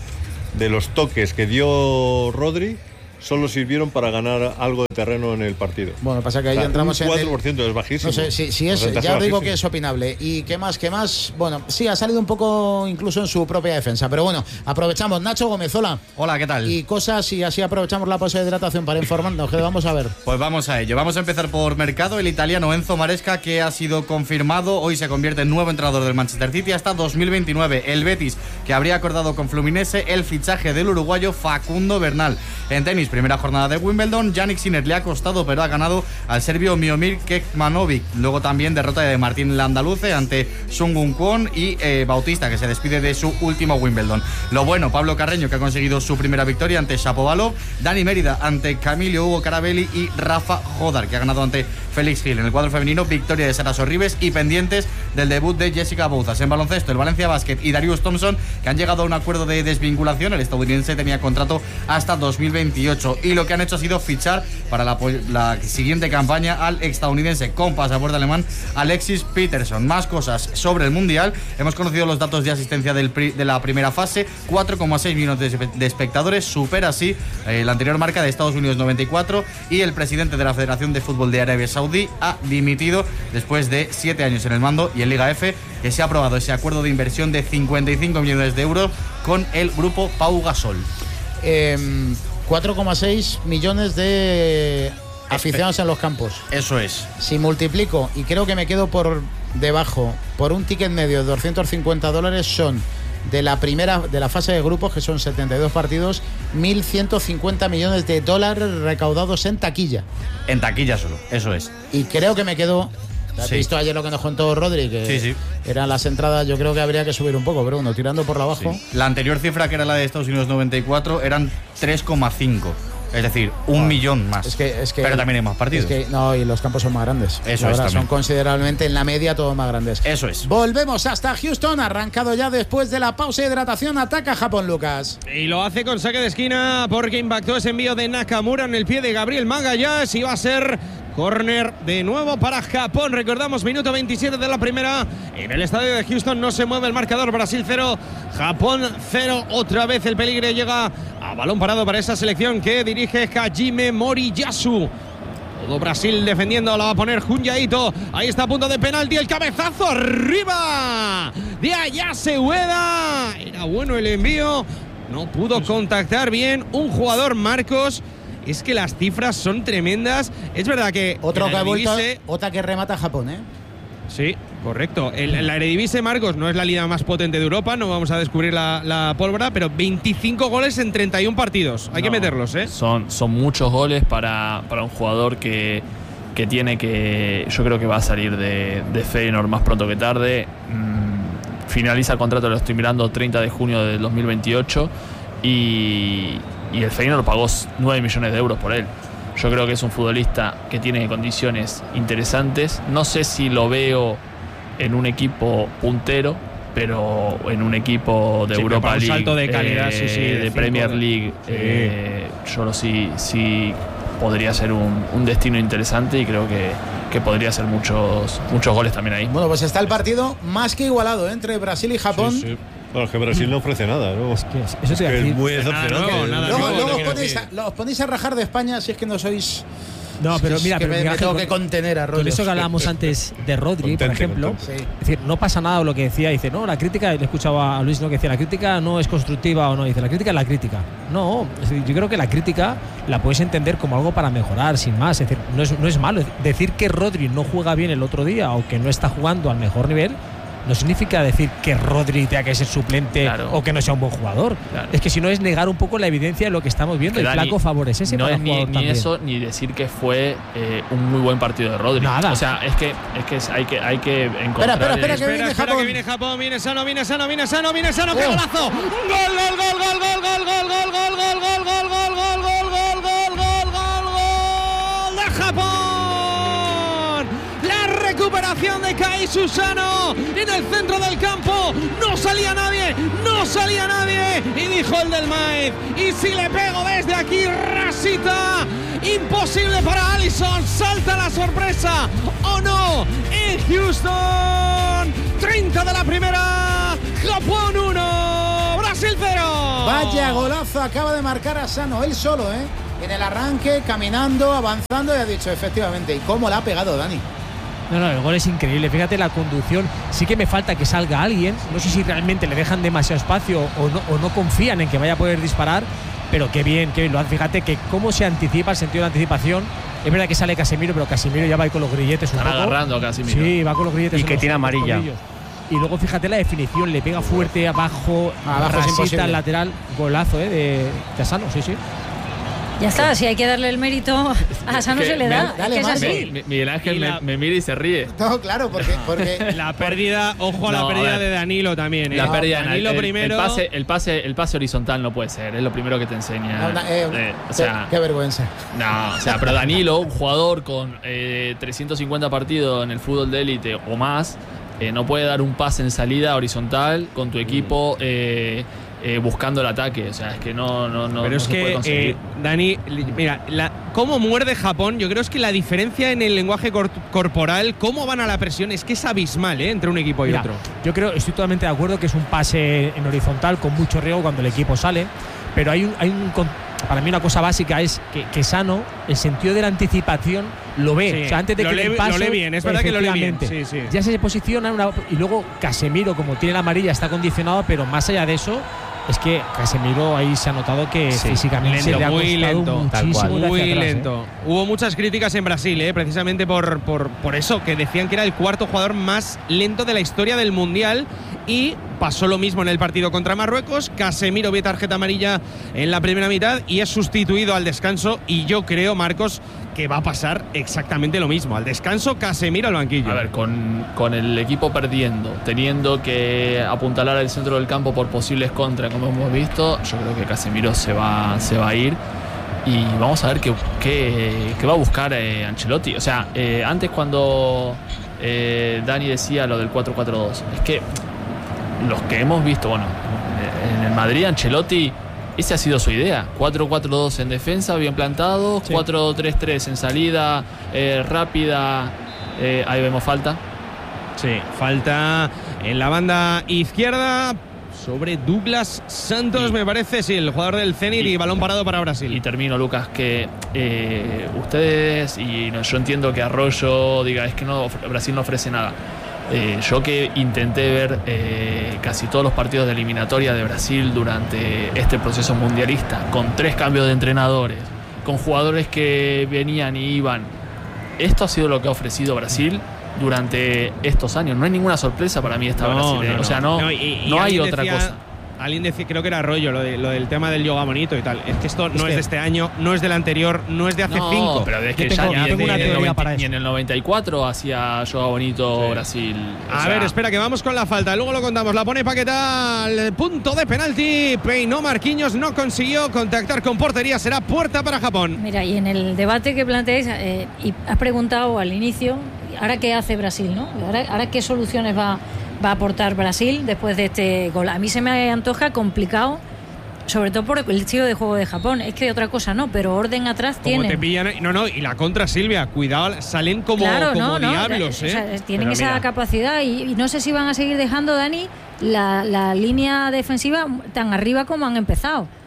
de los toques que dio Rodri solo sirvieron para ganar algo de terreno en el partido. Bueno, pasa que ahí entramos en 4% es bajísimo. No sé, si es, ya digo que es opinable. ¿Y qué más? Bueno, sí, ha salido un poco incluso en su propia defensa. Pero bueno, aprovechamos. Nacho Gómez, hola. Hola, ¿qué tal? Y cosas, y así aprovechamos la pausa de hidratación para informarnos. ¿Qué vamos a ver? Pues vamos a ello. Vamos a empezar por mercado. El italiano Enzo Maresca, que ha sido confirmado. Hoy se convierte en nuevo entrenador del Manchester City hasta 2029. El Betis, que habría acordado con Fluminense el fichaje del uruguayo Facundo Bernal. En tenis, primera jornada de Wimbledon. Jannik Sinner le ha costado, pero ha ganado al serbio Miomir Kekmanovic. Luego también derrota de Martín Landaluce ante Sung Kwon y Bautista, que se despide de su último Wimbledon. Lo bueno, Pablo Carreño, que ha conseguido su primera victoria ante Shapovalov. Dani Mérida ante Camilo Hugo Carabelli y Rafa Jodar, que ha ganado ante Félix Gil. En el cuadro femenino, victoria de Sara Sorribes y pendientes del debut de Jessica Bouzas. En baloncesto, el Valencia Basket y Darius Thompson, que han llegado a un acuerdo de desvinculación. El estadounidense tenía contrato hasta 2028 y lo que han hecho ha sido fichar para la siguiente campaña al estadounidense con pasaporte alemán Alexis Peterson. Más cosas sobre el Mundial. Hemos conocido los datos de asistencia de la primera fase. 4,6 millones de espectadores. Supera así la anterior marca de Estados Unidos, 94. Y el presidente de la Federación de Fútbol de Arabia Saudí ha dimitido después de 7 años en el mando. Y en Liga F, que se ha aprobado ese acuerdo de inversión de 55 millones de euros con el grupo Pau Gasol. 4,6 millones de aficionados en los campos. Eso es. Si multiplico, y creo que me quedo por debajo, por un ticket medio de $250, son de la fase de grupos, que son 72 partidos, 1.150 millones de dólares recaudados en taquilla. En taquilla solo, eso es. Y creo que me quedo... ¿Has visto ayer lo que nos contó Rodri? Que sí. Eran las entradas, yo creo que habría que subir un poco, pero bueno, tirando por la abajo. Sí. La anterior cifra, que era la de Estados Unidos 94, eran 3,5. Es decir, 1 millón más. Es que, pero también hay más partidos. Y los campos son más grandes. Eso es. Son considerablemente, en la media, todos más grandes. Eso es. Volvemos hasta Houston, arrancado ya después de la pausa de hidratación. Ataca Japón, Lucas. Y lo hace con saque de esquina porque impactó ese envío de Nakamura en el pie de Gabriel Magalhães y va a ser córner de nuevo para Japón. Recordamos, minuto 27 de la primera. En el estadio de Houston no se mueve el marcador. Brasil 0, Japón 0. Otra vez el peligro llega a balón parado para esa selección que dirige Hajime Moriyasu. Todo Brasil defendiendo, la va a poner Junya Ito. Ahí está a punto de penalti, el cabezazo arriba de Ayase Ueda. Era bueno el envío, no pudo contactar bien un jugador, Marcos. Es que las cifras son tremendas. Es verdad que otro que ha vuelto, otra que remata a Japón, ¿eh? Sí, correcto. La Eredivisie, Marcos, no es la liga más potente de Europa, no vamos a descubrir la pólvora, pero 25 goles en 31 partidos. Hay que meterlos, ¿eh? Son muchos goles para un jugador que tiene que... Yo creo que va a salir de Feyenoord más pronto que tarde. Finaliza el contrato, lo estoy mirando, 30 de junio del 2028 y el Feyenoord pagó 9 millones de euros por él. Yo creo que es un futbolista que tiene condiciones interesantes. No sé si lo veo en un equipo puntero, pero en un equipo de Europa League, un salto de calidad, de Premier League, sí podría ser un destino interesante y creo que podría ser muchos goles también ahí. Bueno, pues está el partido más que igualado entre Brasil y Japón. Sí. Bueno, es que Brasil no ofrece nada, ¿no? Es que eso es muy decepcionante. Luego os ponéis a rajar de España si es que no sois No, pero mira, me tengo que contener a Rodri. Con eso que hablábamos antes de Rodri, por ejemplo, es decir, no pasa nada lo que decía, dice, no, la crítica, le escuchaba a Luis, ¿no?, que decía, la crítica no es constructiva o no, dice, la crítica es la crítica. No, es decir, yo creo que la crítica la puedes entender como algo para mejorar, sin más. Es decir, no es malo. Decir que Rodri no juega bien el otro día o que no está jugando al mejor nivel no significa decir que Rodri tenga que ser suplente o que no sea un buen jugador. Claro. Es que si no es negar un poco la evidencia de lo que estamos viendo. El flaco favorece ese no para es ni eso, ni decir que fue un muy buen partido de Rodri. Nada. O sea, es que hay que encontrar. Espera, que viene Japón, viene sano, qué golazo. Gol de Japón. Recuperación de Kai Susano en el centro del campo. No salía nadie. Y dijo el del Maíz, y si le pego desde aquí, rasita. Imposible para Alisson. Salta la sorpresa. ¿O no? En Houston. 30 de la primera. Japón 1. Brasil 0. Vaya golazo acaba de marcar Asano. Él solo, en el arranque, caminando, avanzando. Y ha dicho, efectivamente. ¿Y cómo la ha pegado, Dani? No, el gol es increíble. Fíjate la conducción. Sí que me falta que salga alguien. No sé si realmente le dejan demasiado espacio o no confían en que vaya a poder disparar. Pero qué bien lo hace. Fíjate que cómo se anticipa, el sentido de anticipación. Es verdad que sale Casemiro, pero Casemiro ya va ahí con los grilletes. Están agarrando a Casemiro. Sí, va con los grilletes. Y que tiene amarilla. Y luego fíjate la definición. Le pega fuerte abajo es imposible. Al lateral. Golazo de Asano, sí. Ya está, si hay que darle el mérito a Asano se le da. Dale, es así. Miguel Ángel me mira y se ríe. No, claro, porque la pérdida, ojo a la pérdida de Danilo también. La pérdida de Danilo primero. El pase horizontal no puede ser, es lo primero que te enseña. Qué vergüenza. No, o sea, pero Danilo, un jugador con 350 partidos en el fútbol de élite o más, no puede dar un pase en salida horizontal con tu equipo. Buscando el ataque, o sea, es que no pero es que Dani, mira, cómo muerde Japón. Yo creo es que la diferencia en el lenguaje corporal, cómo van a la presión, es que es abismal, entre un equipo y otro. Yo estoy totalmente de acuerdo que es un pase en horizontal con mucho riesgo cuando el equipo sale, pero hay un para mí una cosa básica es que Sano, el sentido de la anticipación lo ve. Sí, o sea, antes de que le pase, lo lee bien, es verdad que lo lee bien. Sí. Ya se posiciona y luego Casemiro, como tiene la amarilla, está condicionado, pero más allá de eso, es que Casemiro ahí se ha notado que físicamente le ha costado muchísimo. Muy lento. Hubo muchas críticas en Brasil, precisamente por eso, que decían que era el cuarto jugador más lento de la historia del Mundial. Y pasó lo mismo en el partido contra Marruecos. Casemiro ve tarjeta amarilla en la primera mitad y es sustituido al descanso. Y yo creo, Marcos, que va a pasar exactamente lo mismo. Al descanso, Casemiro al banquillo. A ver, con el equipo perdiendo, teniendo que apuntalar al centro del campo por posibles contras, como hemos visto, yo creo que Casemiro se va a ir. Y vamos a ver qué va a buscar Ancelotti. O sea, antes cuando Dani decía lo del 4-4-2, es que los que hemos visto, en el Madrid, Ancelotti, esa ha sido su idea. 4-4-2 en defensa, bien plantado, 4-3-3 en salida rápida. Ahí vemos falta. Sí, falta en la banda izquierda sobre Douglas Santos, me parece, sí, el jugador del Zenit, y balón parado para Brasil. Y termino, Lucas, que ustedes, yo entiendo que Arroyo diga, es que Brasil no ofrece nada. Yo que intenté ver casi todos los partidos de eliminatoria de Brasil durante este proceso mundialista, con 3 cambios de entrenadores, con jugadores que venían y iban, esto ha sido lo que ha ofrecido Brasil durante estos años. No hay ninguna sorpresa para mí esta Brasil. O sea, no hay otra cosa. Alguien decía, creo que era Arroyo, lo del tema del yoga bonito y tal. Es que esto no es de este año, no es del anterior, no es de hace 5. Pero es que ya ni en el 94 hacía yoga bonito Brasil. A ver, espera, que vamos con la falta. Luego lo contamos. La pone Paquetá al punto de penalti. Peinó Marquinhos, no consiguió contactar con portería. Será puerta para Japón. Mira, y en el debate que planteáis, y has preguntado al inicio, ¿ahora qué hace Brasil, no? ¿Ahora qué soluciones va a aportar Brasil después de este gol? A mí se me antoja complicado, sobre todo por el estilo de juego de Japón. Es que de otra cosa no, pero orden atrás tienen. Te pillan, y la contra, Silvia, cuidado, salen como diablos. O sea, tienen esa capacidad y no sé si van a seguir dejando, Dani, la línea defensiva tan arriba como han empezado.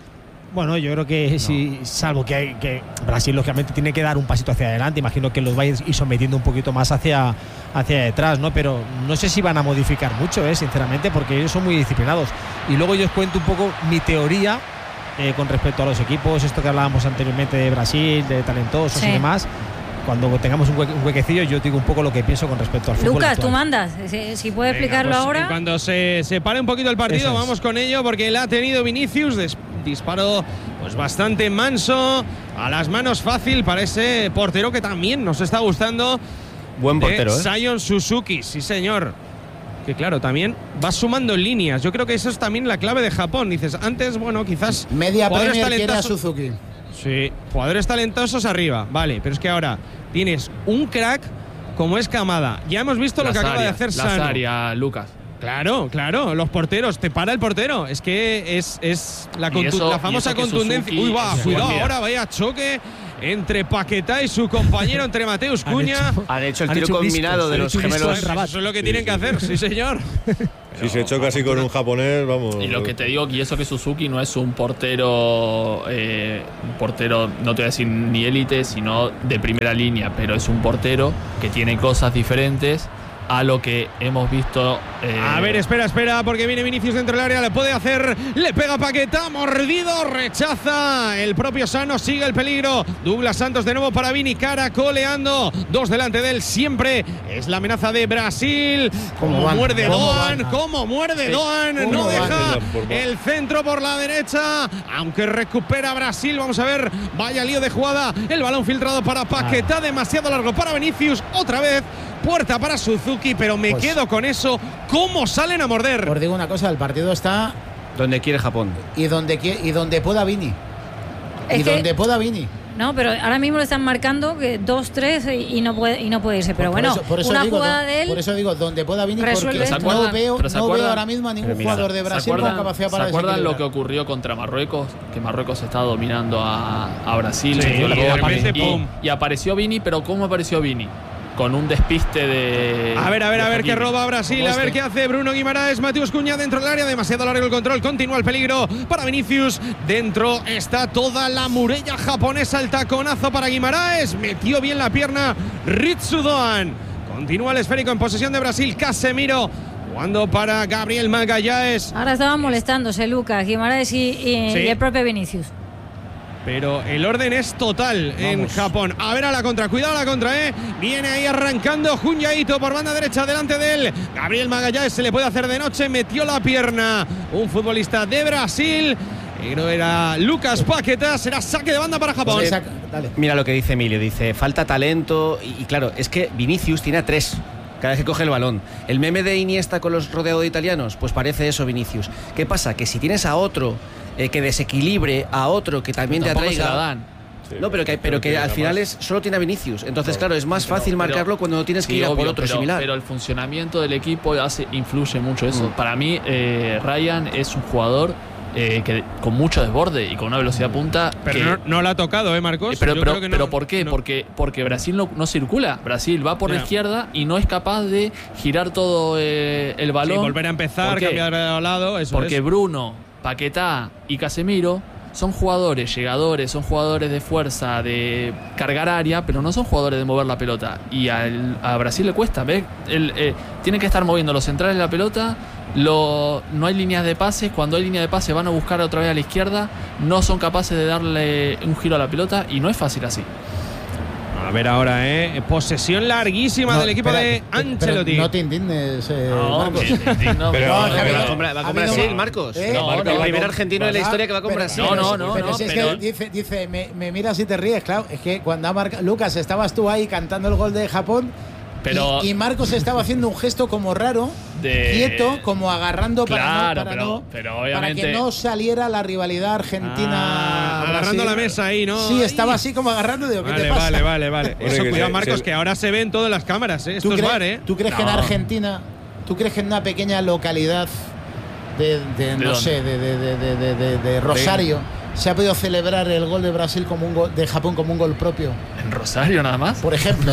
Bueno, yo creo que sí, salvo que Brasil lógicamente tiene que dar un pasito hacia adelante, imagino que los va a ir sometiendo un poquito más hacia detrás, ¿no? Pero no sé si van a modificar mucho, sinceramente, porque ellos son muy disciplinados. Y luego yo os cuento un poco mi teoría con respecto a los equipos, esto que hablábamos anteriormente de Brasil, de talentosos y demás. Cuando tengamos un huequecillo, yo digo un poco lo que pienso con respecto al fútbol. Lucas, actual. Tú mandas, si puedes explicarlo pues, ahora. Cuando se pare un poquito el partido, vamos con ello, porque él ha tenido Vinicius, disparo pues bastante manso, a las manos fácil para ese portero que también nos está gustando. Buen portero, Sion Suzuki, sí señor. Que claro, también va sumando líneas. Yo creo que eso es también la clave de Japón. Dices, antes, bueno, quizás media Premier quiere a Suzuki. Sí, jugadores talentosos arriba, vale, pero es que ahora tienes un crack como es Kamada. Ya hemos visto lo que acaba de hacer Sano. Lazaria, Lucas. Claro, los porteros, te para el portero. Es que es la famosa contundencia. Suzuki, Uy, va, cuidado ahora, vaya choque entre Paquetá y su compañero, entre Mateus Cunha. Han hecho el tiro combinado de los gemelos. Eso es lo que tienen que hacer, sí señor. Si se choca así con un japonés, vamos. Y lo que te digo, y eso que Suzuki no es un portero, no te voy a decir ni élite, sino de primera línea, pero es un portero que tiene cosas diferentes a lo que hemos visto. A ver, espera, porque viene Vinicius dentro del área, le puede hacer, le pega Paquetá, mordido, rechaza el propio Sano, sigue el peligro. Douglas Santos de nuevo para Vini, caracoleando, dos delante de él, siempre es la amenaza de Brasil. Cómo muerde Doan, no deja el centro por la derecha, aunque recupera Brasil. Vamos a ver, vaya lío de jugada, el balón filtrado para Paquetá, demasiado largo para Vinicius, otra vez. Puerta para Suzuki, pero me quedo con eso. ¿Cómo salen a morder? Os digo una cosa, el partido está donde quiere Japón. Y donde pueda Vini. Donde pueda Vini. No, pero ahora mismo lo están marcando que 2-3 y no puede irse. Pero por eso una digo, jugada de él. Por eso digo, donde pueda Vini, porque no veo ahora mismo a ningún jugador de Brasil con capacidad para desequilibrar. ¿Se acuerdan lo que ocurrió contra Marruecos? Que Marruecos está dominando a Brasil. Y apareció Vini, pero ¿cómo apareció Vini? Con un despiste de. A ver qué roba Brasil, a ver qué hace Bruno Guimaraes. Mateus Cunha dentro del área, demasiado largo el control, continúa el peligro para Vinicius. Dentro está toda la muralla japonesa, el taconazo para Guimaraes. Metió bien la pierna Ritsu Doan. Continúa el esférico en posesión de Brasil, Casemiro. Jugando para Gabriel Magalhães. Ahora estaban molestándose Lucas, Guimaraes y el propio Vinicius. Pero el orden es total en Japón. A ver a la contra, cuidado a la contra, Viene ahí arrancando Junya Ito por banda derecha, delante de él. Gabriel Magalhães se le puede hacer de noche, metió la pierna. Un futbolista de Brasil. Pero era Lucas Paquetá, será saque de banda para Japón. Mira lo que dice Emilio, dice, falta talento. Y claro, es que Vinicius tiene a 3 cada vez que coge el balón. El meme de Iniesta con los rodeados de italianos, pues parece eso Vinicius. ¿Qué pasa? Que si tienes a otro que desequilibre, a otro que también te atraiga. Se la dan. Sí, no, pero que al final solo tiene a Vinicius. Entonces, claro, es más fácil marcarlo cuando no tienes que ir a por otro similar. Pero el funcionamiento del equipo influye mucho eso. Para mí, Ryan es un jugador que con mucho desborde y con una velocidad punta. Pero no la ha tocado, Marcos. Pero ¿por qué? No. Porque Brasil no circula. Brasil va por la izquierda y no es capaz de girar todo el balón. Sí, volver a empezar, cambiar de lado. Porque Bruno, Paquetá y Casemiro son jugadores llegadores, son jugadores de fuerza, de cargar área, pero no son jugadores de mover la pelota. Y a Brasil le cuesta, ¿ves? Tiene que estar moviendo los centrales de la pelota. No hay líneas de pases. Cuando hay línea de pase van a buscar otra vez a la izquierda. No son capaces de darle un giro a la pelota y no es fácil así. A ver ahora, posesión larguísima del equipo de Ancelotti. No te indignes, Marcos. Pero va con Brasil, Marcos. El primer argentino de la historia que va con Brasil. Pero si es que dice, me miras y te ríes, claro. Es que cuando ha marcado Lucas, estabas tú ahí cantando el gol de Japón. Y Marcos estaba haciendo un gesto como raro, quieto, como agarrando para que no saliera la rivalidad Argentina. Agarrando la mesa ahí, ¿no? Sí, estaba así como agarrando. Digo, ¿qué te pasa? Vale. Eso, cuidado, Marcos, que ahora se ven todas las cámaras. Esto es VAR, ¿Tú crees que en Argentina, en una pequeña localidad de Rosario, se ha podido celebrar el gol de Brasil como un gol de Japón como un gol propio? ¿En Rosario nada más? Por ejemplo.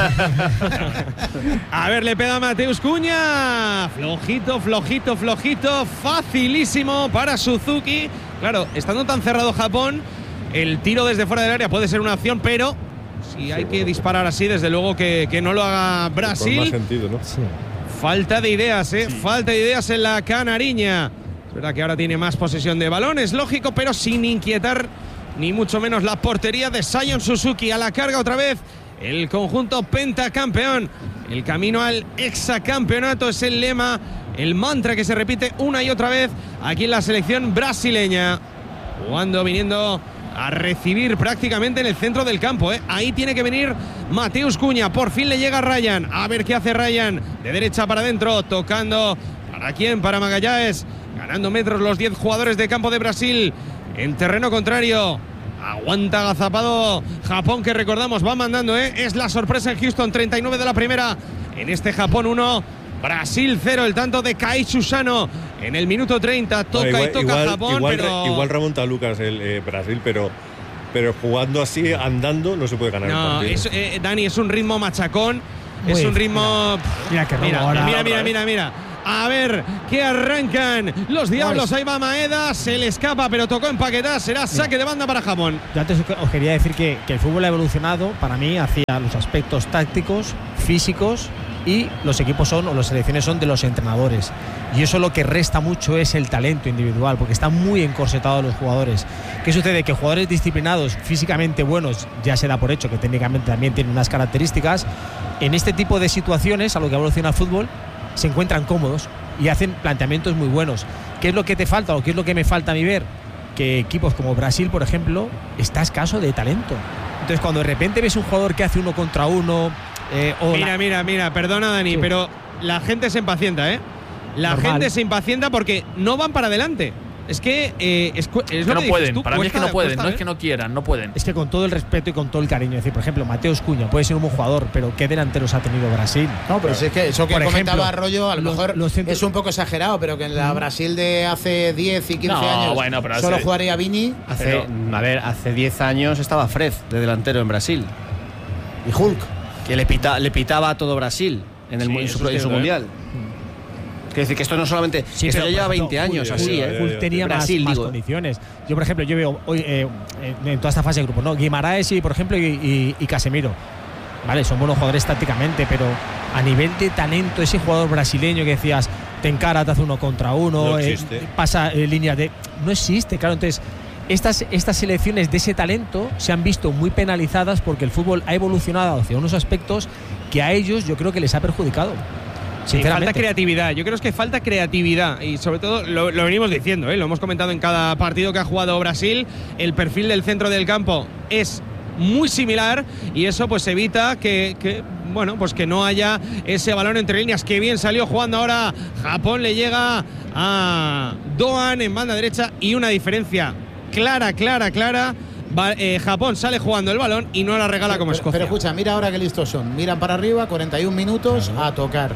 A ver, le pega Mateus Cunha. Flojito. Facilísimo para Suzuki. claro, estando tan cerrado Japón, el tiro desde fuera del área puede ser una opción, pero si hay que disparar así, desde luego que no lo haga Brasil. Con más sentido, ¿no? Sí. Falta de ideas, falta de ideas en la canariña. Es verdad que ahora tiene más posesión de balón, es lógico, pero sin inquietar ni mucho menos la portería de Sion Suzuki. A la carga otra vez el conjunto pentacampeón. El camino al hexacampeonato es el lema, el mantra que se repite una y otra vez aquí en la selección brasileña. Jugando, viniendo a recibir prácticamente en el centro del campo, Ahí tiene que venir Mateus Cunha. Por fin le llega Ryan. A ver qué hace Ryan. De derecha para adentro, tocando. ¿Para quién? Para Magallanes. Ganando metros los 10 jugadores de campo de Brasil. En terreno contrario. Aguanta agazapado Japón, que recordamos va mandando, Es la sorpresa en Houston. 39 de la primera. En este Japón 1. Brasil 0, el tanto de Kai Susano en el minuto 30. Toca Japón, pero igual remonta a Lucas el Brasil, pero jugando así, andando, no se puede ganar el partido. Dani, es un ritmo machacón. Es un ritmo. Mira. A ver, que arrancan los diablos. Ahí va Maeda, se le escapa, pero tocó empaquetar. Será saque de banda para Japón. Yo antes os quería decir que el fútbol ha evolucionado para mí hacia los aspectos tácticos, físicos, y los equipos son, o las selecciones son de los entrenadores. Y eso lo que resta mucho es el talento individual, porque están muy encorsetados los jugadores. ¿Qué sucede? Que jugadores disciplinados, físicamente buenos, ya se da por hecho que técnicamente también tienen unas características, en este tipo de situaciones, a lo que evoluciona el fútbol, se encuentran cómodos y hacen planteamientos muy buenos. ¿Qué es lo que te falta o qué es lo que me falta a mí ver? Que equipos como Brasil, por ejemplo, está escaso de talento. Entonces, cuando de repente ves un jugador que hace 1 contra 1... Mira, perdona Dani, sí, pero la gente se impacienta, La gente se impacienta porque no van para adelante. Es que es lo no que pueden, tú, para mí es que no pueden, no es que no quieran, no pueden. Es que con todo el respeto y con todo el cariño, es decir, por ejemplo, Mateus Cunha puede ser un buen jugador, pero ¿qué delanteros ha tenido Brasil? No, pero si es que eso que comentaba Arroyo, a lo mejor centros... es un poco exagerado, pero que en la Brasil de hace 10 y 15 años pero solo jugaría Vini. Hace 10 años estaba Fred de delantero en Brasil. Y Hulk. Que le pitaba a todo Brasil en su mundial. Quiero decir que esto no solamente. Sí, esto ya lleva 20 años así, Hulk tenía Brasil, más condiciones. Yo, por ejemplo, veo hoy en toda esta fase de grupo, ¿no? Guimaraes y, por ejemplo, y Casemiro. Vale, son buenos jugadores tácticamente, pero a nivel de talento, ese jugador brasileño que decías, te encara, te hace 1 contra 1, no existe. Pasa líneas de. No existe, claro. Entonces, estas selecciones de ese talento se han visto muy penalizadas porque el fútbol ha evolucionado hacia unos aspectos que a ellos yo creo que les ha perjudicado. Sí, falta creatividad. Yo creo que falta creatividad y sobre todo lo venimos diciendo, lo hemos comentado en cada partido que ha jugado Brasil. El perfil del centro del campo es muy similar y eso pues evita que no haya ese balón entre líneas. Que bien salió jugando ahora Japón, le llega a Doan en banda derecha y una diferencia clara. Japón sale jugando el balón y no la regala como Escocia. Pero escucha, mira ahora qué listos son. Miran para arriba, 41 minutos, a tocar.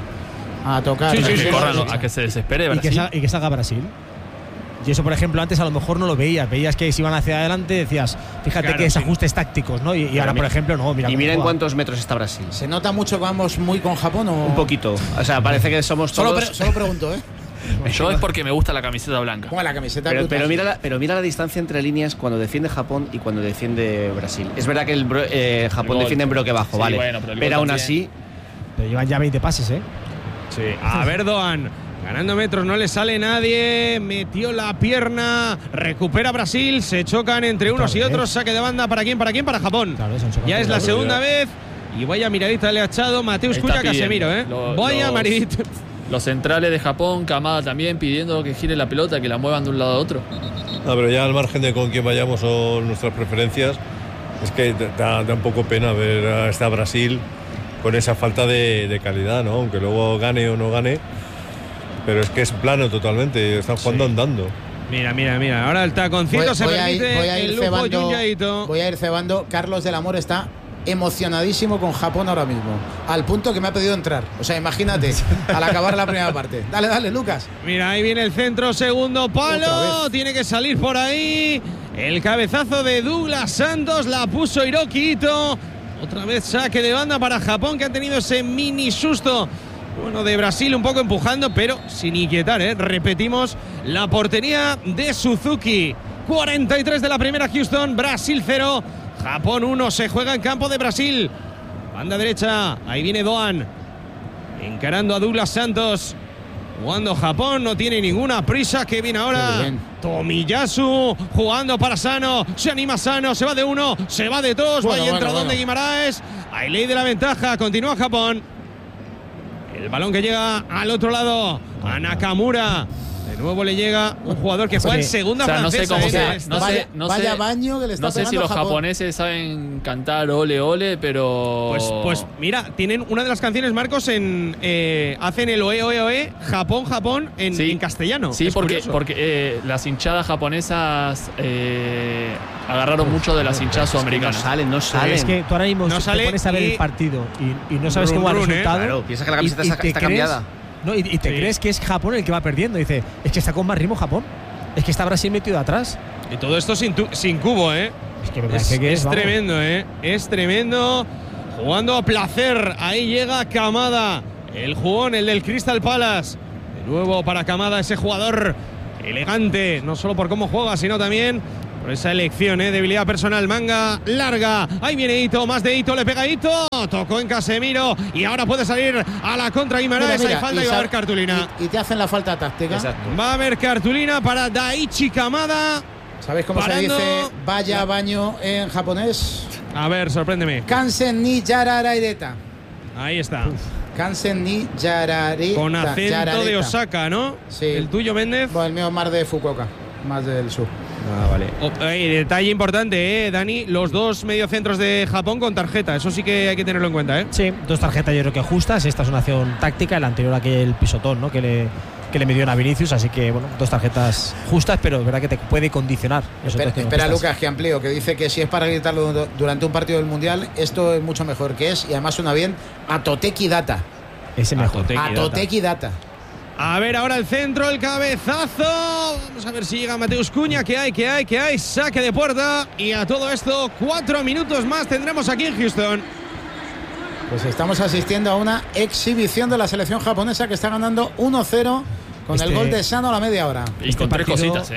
A que se desespere Brasil. Y que salga Brasil. Y eso, por ejemplo, antes a lo mejor no lo veías que si iban hacia adelante decías, fíjate que desajustes tácticos, ¿no? Y ahora, por ejemplo, no. Mira en cuántos metros está Brasil. ¿Se nota mucho que vamos muy con Japón o...? Un poquito. O sea, parece que somos todos... Solo pregunto, Yo es porque me gusta la camiseta blanca. Como la camiseta pero mira la distancia entre líneas cuando defiende Japón y cuando defiende Brasil. Es verdad que Japón defiende en bloque bajo, vale. Bueno, pero aún así... Pero llevan ya 20 pases, Sí. A ver, Doan. Ganando metros, no le sale nadie. Metió la pierna. Recupera Brasil. Se chocan entre unos y otros. Saque de banda. ¿Para quién? Para Japón. Claro, ya es la segunda vez. Y vaya miradita le ha echado Mateus Cunha a Casemiro, Vaya maridita. Los centrales de Japón, Kamada también pidiendo que gire la pelota, que la muevan de un lado a otro. No, pero ya al margen de con quién vayamos o nuestras preferencias, es que da un poco pena ver a esta Brasil con esa falta de calidad, ¿no? Aunque luego gane o no gane, pero es que es plano totalmente, están jugando andando. Mira, ahora el taconcito se permite. Voy a ir cebando. Carlos del Amor está emocionadísimo con Japón ahora mismo, al punto que me ha pedido entrar. O sea, imagínate, al acabar la primera parte. Dale, Lucas. Mira, ahí viene el centro, segundo palo, tiene que salir por ahí. El cabezazo de Douglas Santos, la puso Hiroki Ito. Otra vez saque de banda para Japón, que ha tenido ese mini susto. Bueno, de Brasil un poco empujando, pero sin inquietar, Repetimos, la portería de Suzuki. 43 de la primera, Houston, Brasil 0, Japón 1. Se juega en campo de Brasil. Banda derecha, ahí viene Doan, encarando a Douglas Santos. Jugando Japón, no tiene ninguna prisa. Que viene ahora Tomiyasu, jugando para Sano. Se anima Sano, se va de 1, se va de 2. Vaya entradón de Guimaraes. Hay ley de la ventaja, continúa Japón. El balón que llega al otro lado, a Nakamura. De nuevo le llega un jugador que juega en segunda francesa. Vaya baño que le está no sé si los japoneses saben cantar ole ole, pero... Pues mira, tienen una de las canciones, Marcos, hacen el oe oe oe, Japón, Japón, en castellano. Sí, porque las hinchadas japonesas agarraron mucho de las hinchadas sudamericanas. No salen. Es que tú ahora mismo te pones a ver el partido y no sabes cómo va el resultado. Claro, piensa que la camiseta está cambiada. No, y te crees que es Japón el que va perdiendo. Dice, es que está con más ritmo Japón. Es que está Brasil metido atrás. Y todo esto sin cubo, ¿eh? Es que me parece que es tremendo, ¿eh? Es tremendo. Jugando a placer. Ahí llega Kamada. El jugón, el del Crystal Palace. De nuevo para Kamada, ese jugador elegante. No solo por cómo juega, sino también por esa elección, debilidad personal. Manga larga. Ahí viene Ito, más de Ito, le pega Ito. Tocó en Casemiro y ahora puede salir a la contra Guimaraes. Hay falta y va a haber cartulina. Y te hacen la falta táctica. Exacto. Va a haber cartulina para Daichi Kamada. ¿Sabéis cómo se dice vaya baño en japonés? A ver, sorpréndeme. Kansen ni yararaireta. Ahí está. Kansen ni yararaireta. Con acento de Osaka, ¿no? Sí. ¿El tuyo, Méndez? Bueno, el mío más de Fukuoka, más del sur. Vale. Detalle importante, Dani, los dos mediocentros de Japón con tarjeta, eso sí que hay que tenerlo en cuenta, Sí, dos tarjetas yo creo que justas. Esta es una acción táctica, el anterior aquel pisotón, ¿no? que le midió a Vinicius, así que bueno, dos tarjetas justas, pero es verdad que te puede condicionar. Espera Lucas, que amplío, que dice que si es para gritarlo durante un partido del Mundial, esto es mucho mejor que es, y además suena bien, Atoteki Data. Ese mejor. Atoteki Data. A ver ahora el centro, el cabezazo. Vamos a ver si llega Mateus Cunha. Que hay. Saque de puerta. Y a todo esto, 4 minutos más tendremos aquí en Houston. Pues estamos asistiendo a una exhibición de la selección japonesa que está ganando 1-0 con el gol de Sano a la media hora. Y con tres cositas,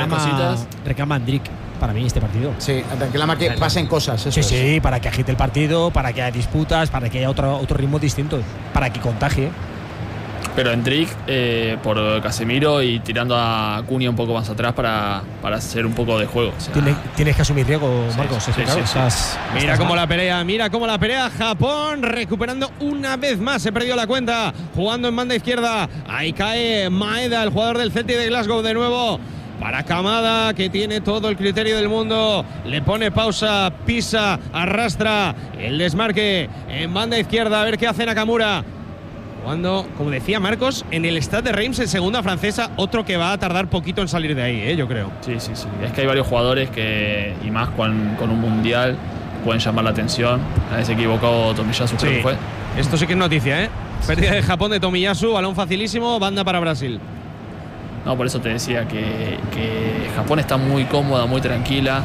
Reclama Andrick para mí este partido. Sí, reclama que pasen cosas. Sí, para que agite el partido, para que haya disputas, para que haya otro ritmo distinto, para que contagie. Pero Endrick por Casemiro y tirando a Cunha un poco más atrás para hacer un poco de juego. O sea, tienes que asumir riesgo, Marcos. Sí. Mira cómo la pelea. Japón recuperando una vez más. Se perdió la cuenta. Jugando en banda izquierda. Ahí cae Maeda, el jugador del Celtic de Glasgow de nuevo. Para Kamada, que tiene todo el criterio del mundo. Le pone pausa, pisa, arrastra. El desmarque en banda izquierda. A ver qué hace Nakamura. Jugando, como decía Marcos, en el Stade de Reims en segunda francesa, otro que va a tardar poquito en salir de ahí, yo creo. Sí. Es que hay varios jugadores que, y más con un mundial, pueden llamar la atención. Nadie se equivocó, Tomiyasu creo que fue. Esto sí que es noticia, Pérdida de Japón de Tomiyasu, balón facilísimo, banda para Brasil. No, por eso te decía que Japón está muy cómoda, muy tranquila.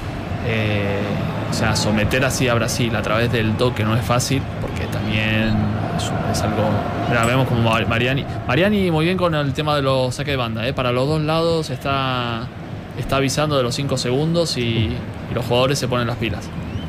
O sea, someter así a Brasil a través del toque no es fácil, porque también es algo... Mira, vemos como Mariani muy bien con el tema de los saques de banda, para los dos lados está avisando de los 5 segundos y los jugadores se ponen las pilas.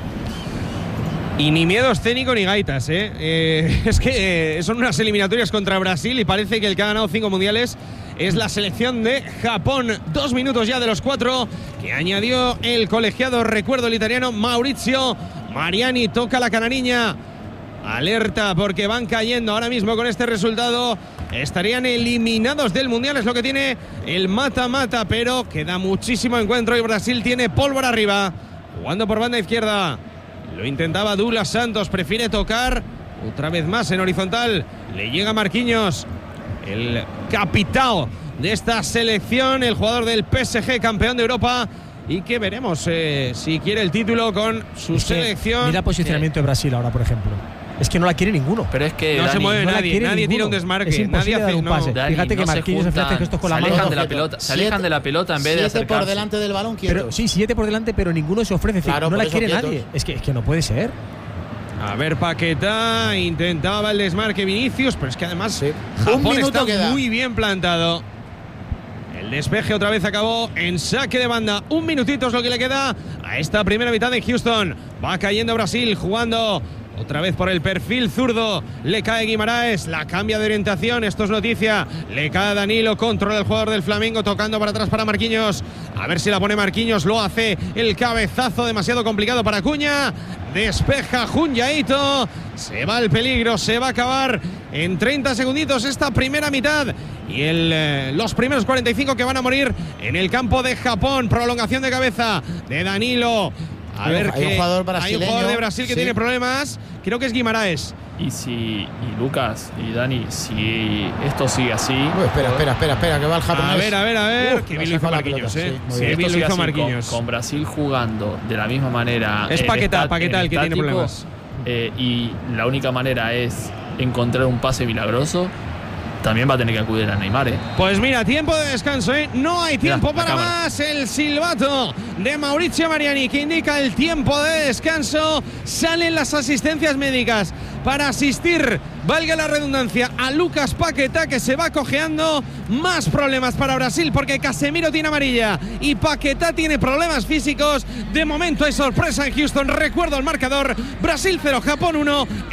Y ni miedo escénico ni gaitas, es que son unas eliminatorias contra Brasil y parece que el que ha ganado 5 mundiales es la selección de Japón. 2 minutos ya de los 4 que añadió el colegiado, recuerdo, el italiano Maurizio Mariani. Toca la canariña. Alerta porque van cayendo ahora mismo con este resultado. Estarían eliminados del mundial, es lo que tiene el mata-mata, pero queda muchísimo encuentro y Brasil tiene pólvora arriba. Jugando por banda izquierda. Lo intentaba Douglas Santos, prefiere tocar otra vez más en horizontal. Le llega Marquinhos, el capitán de esta selección, el jugador del PSG, campeón de Europa, y que veremos si quiere el título con su selección. Mira el posicionamiento de Brasil ahora, por ejemplo. Es que no la quiere ninguno. Pero es que no se mueve nadie tira un desmarque, es nadie hace un pase. Dani, fíjate que Marquinhos hace gestos con la mano. Se alejan de la pelota en vez de acercarse. 7 por delante del balón, quietos. Pero, sí, 7 por delante, pero ninguno se ofrece. Claro, no la quiere nadie. Es que no puede ser. A ver, Paquetá intentaba el desmarque Vinicius, pero es que además Japón está muy bien plantado. El despeje otra vez acabó en saque de banda. 1 minutito es lo que le queda a esta primera mitad de Houston. Va cayendo Brasil, jugando otra vez por el perfil zurdo. Le cae Guimaraes, la cambia de orientación. Esto es noticia. Le cae Danilo, controla el jugador del Flamengo, tocando para atrás para Marquinhos. A ver si la pone Marquinhos, lo hace. El cabezazo demasiado complicado para Acuña. Despeja Junyaito. Se va el peligro, se va a acabar en 30 segunditos esta primera mitad. Y los primeros 45 que van a morir en el campo de Japón. Prolongación de cabeza de Danilo. A ver, hay un jugador brasileño. Hay un jugador de Brasil que tiene problemas. Creo que es Guimaraes. Y Lucas y Dani, si esto sigue así. Espera, que va el japonés. A ver. Qué bien lo hizo Marquinhos, Qué bien lo hizo Marquinhos. Con Brasil jugando de la misma manera. Es Paquetá el que tiene problemas. Y la única manera es encontrar un pase milagroso. También va a tener que acudir a Neymar, Pues mira, tiempo de descanso, No hay tiempo para más. El silbato de Mauricio Mariani que indica el tiempo de descanso. Salen las asistencias médicas para asistir, valga la redundancia, a Lucas Paquetá, que se va cojeando. Más problemas para Brasil porque Casemiro tiene amarilla y Paquetá tiene problemas físicos. De momento hay sorpresa en Houston. Recuerdo el marcador: Brasil 0, Japón 1.